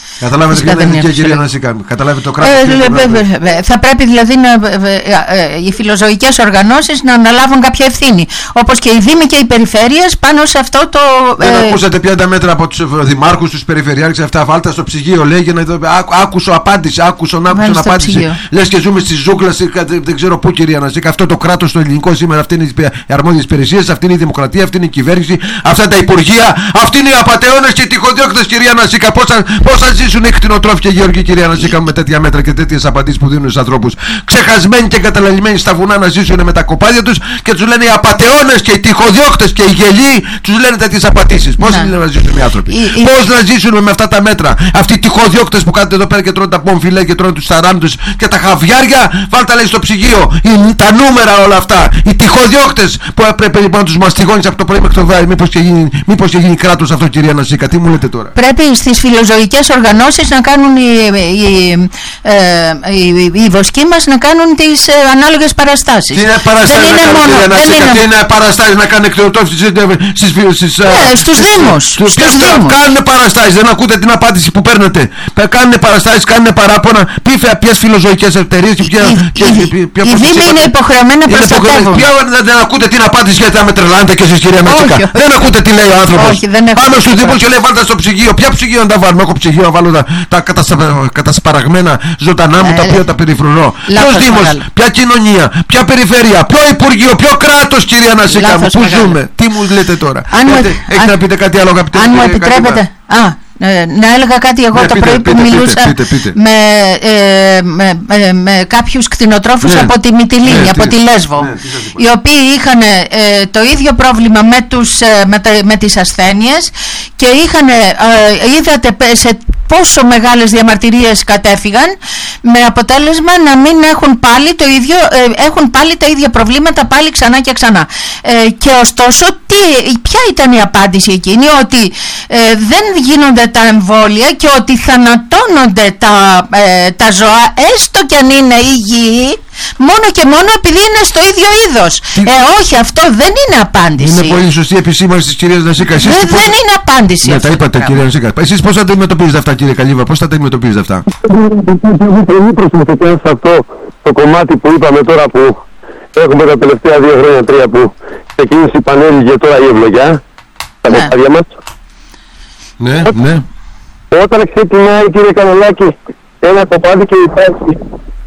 A: Καταλάβετε ποια είναι η κυρία Νασίκα. Καταλάβετε το κράτος.
B: Θα πρέπει δηλαδή οι φιλοζωικές οργανώσεις να αναλάβουν κάποια ευθύνη. Όπως και οι δήμοι και οι περιφέρειες πάνω σε αυτό το.
A: Δεν ακούσατε 50 μέτρα από τους δημάρχους, τους περιφερειάρχες, αυτά. Βάλτε στο ψυγείο, λέει, άκουσο απάντηση. Άκουσον απάντηση. Λες και ζούμε στη ζούγκλα, δεν ξέρω πού, κυρία Νασίκα. Αυτό το κράτος το ελληνικό σήμερα, αυτή είναι οι αρμόδιες υπηρεσίες, αυτή είναι η δημοκρατία, αυτή είναι η κυβέρνηση, αυτά τα υπουργεία, αυτοί είναι οι απατεώνες και οι τυχοδιώκτες, κυρία Νασίκα. Πώς θα ζήσουν οι κτηνοτρόφοι και οι γεωργοί, κυρία Νασίκα, με τέτοια μέτρα και τέτοιες απαντήσεις που δίνουν στους ανθρώπους? Ξεχασμένοι και καταλαλημένοι στα βουνά να ζήσουν με τα κοπάδια τους και τους λένε οι απατεώνες και οι τυχοδιώκτες και οι γελοί, τους λένε τέτοιες απαντήσεις. Πώς είναι να ζήσουν οι άνθρωποι? Πώς να ζήσουν με αυτά τα μέτρα? Αυτοί οι τυχοδιώκτες που κάθονται εδώ πέρα και τρώνε τα πομφιλέ και τρώνε τους ταράντους και τα χαβιάρια, βάλτε, λέει, στο ψυγείο. Τα νούμερα όλα αυτά. Οι τυχοδιώκτες που έπρεπε να τους μαστιγώνεις από το πρωί μέχρι το βράδυ. Μήπως και γίνει κράτος αυτό, κυρία Νασίκα? Τι μου λέτε τώρα?
B: Πρέπει στις φιλοζωικές οργανώσεις να κάνουν οι βοσκοί μας να κάνουν τις ανάλογες παραστάσεις.
A: Τι είναι παραστάσεις να κάνουν, κυρία Νασίκα? Τι είναι παραστάσεις να κάνουν εκτροτόφιση
B: στους δήμους?
A: Κάνουν παραστάσεις, δεν ακούτε την απάντηση που παίρνετε? Κάνουν παραστάσεις, κάνουν παράπονα. Ποιες φιλοζωικές εταιρείες και
B: οι δήμοι είναι υποχρεωμένοι να προστατεύουν.
A: Δεν ακούτε την απάντηση? Γιατί με τρελάνετε και εσείς, κυρία Νασίκα? Δεν ακούτε τι λέει ο άνθρωπος? Πάμε στους δήμους και λέει βάλτε στο ψυγείο. Ποια ψυγείο να τα βάλουμε? Έχω ψυγείο να βάλω τα κατασπαραγμένα ζωντανά μου τα οποία τα περιφρουρώ. Ποιος δήμος? Ποια κοινωνία? Ποια περιφέρεια? Ποιο υπουργείο? Ποιο κράτος, κυρία Νασίκα μου? Πού ζούμε? Τι μου λέτε τώρα? Έχετε να πείτε κάτι άλλο, αγαπητέ?
B: Αν μου επιτρέπετε. Να έλεγα κάτι εγώ το πρωί που μιλούσα με κάποιους κτηνοτρόφους από τη Μυτιλήνη, από τη Λέσβο, οι οποίοι είχαν το ίδιο πρόβλημα με τις ασθένειες και είδατε σε πόσο μεγάλες διαμαρτυρίες κατέφυγαν, με αποτέλεσμα να μην έχουν πάλι το ίδιο, έχουν πάλι τα ίδια προβλήματα πάλι ξανά και ξανά. Και ωστόσο ποια ήταν η απάντηση εκείνη? Ότι δεν γίνονται τα εμβόλια και ότι θανατώνονται τα ζώα, έστω κι αν είναι υγιή, μόνο και μόνο επειδή είναι στο ίδιο είδος. Όχι, αυτό δεν είναι απάντηση.
A: Είναι πολύ σωστή επισήμανση της κυρίας Νασίκα.
B: Δεν είναι απάντηση.
A: Ναι, τα είπατε, κυρία Νασίκα. Εσείς πώς θα τα αντιμετωπίζετε αυτά, κύριε Καλύβα? Πώς θα τα αντιμετωπίζετε αυτά?
C: Πολύ προσωπικά σε αυτό το κομμάτι που είπαμε τώρα, που έχουμε τα τελευταία 2 χρόνια, 3, που ξεκίνησε η Πανέλη και τώρα η ευλογιά στα κομμάτια μας.
A: Ναι, ναι.
C: Όταν ξεκινάει, κύριε Κανελάκη, ένα κομμάτι και υπάρχει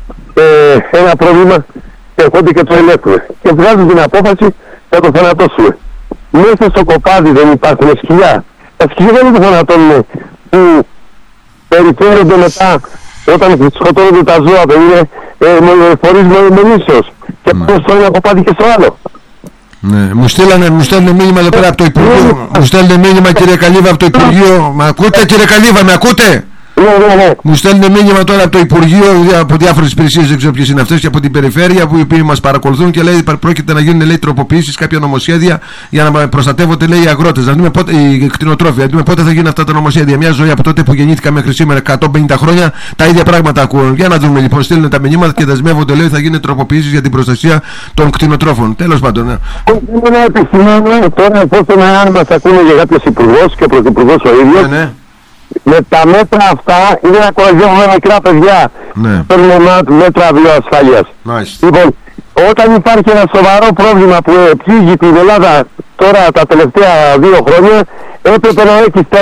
C: ένα πρόβλημα, ερχόνται και το ελέγχουν και βγάζουν την απόφαση να το θανατώσουμε. Μέσα στο κοπάδι δεν υπάρχουν σκυλιά. Τα σκυλιά δεν το θανατώνουν, που περιφέρονται μετά όταν σκοτώνονται τα ζώα, δεν είναι φορείς μολυσμονήσεως και πώς το ένα κοπάδι και στο άλλο.
A: Ναι, μου στέλνουν μήνυμα εδώ πέρα από το Υπουργείο. Μου στέλνουν μήνυμα, κύριε Καλύβα, από το Υπουργείο. Με ακούτε, κύριε Καλύβα, με ακούτε?
C: Ναι.
A: Μου στέλνουν μήνυμα τώρα από το Υπουργείο, από διάφορες υπηρεσίες, δεν ξέρω ποιες είναι αυτές, και από την περιφέρεια, που οι οποίοι μας παρακολουθούν και λέει πρόκειται να γίνουν, λέει, τροποποιήσεις, κάποια νομοσχέδια για να προστατεύονται, λέει, οι αγρότες. Να δούμε πότε, οι κτηνοτρόφοι, να δούμε πότε θα γίνουν αυτά τα νομοσχέδια. Μια ζωή από τότε που γεννήθηκα μέχρι σήμερα, 150 χρόνια, τα ίδια πράγματα ακούω. Για να δούμε, λοιπόν, στέλνουν τα μηνύματα και δεσμεύονται, λέει, θα γίνουν τροποποιήσεις για την προστασία των κτηνοτρόφων. Τέλος πάντων, ναι.
C: Θέλω να επισημάνω τώρα, εφόσον αν μας ακούνε για κάποιος υπουργός και πρωθυπουργός ο ίδιος.
A: Ναι.
C: Με τα μέτρα αυτά είναι να κοροϊδεύουμε μικρά παιδιά.
A: Ναι.
C: Παίρνουμε μέτρα βιοασφάλειας. Λοιπόν, όταν υπάρχει ένα σοβαρό πρόβλημα που πλήγει την Ελλάδα τώρα τα τελευταία 2 χρόνια, έπρεπε να έχει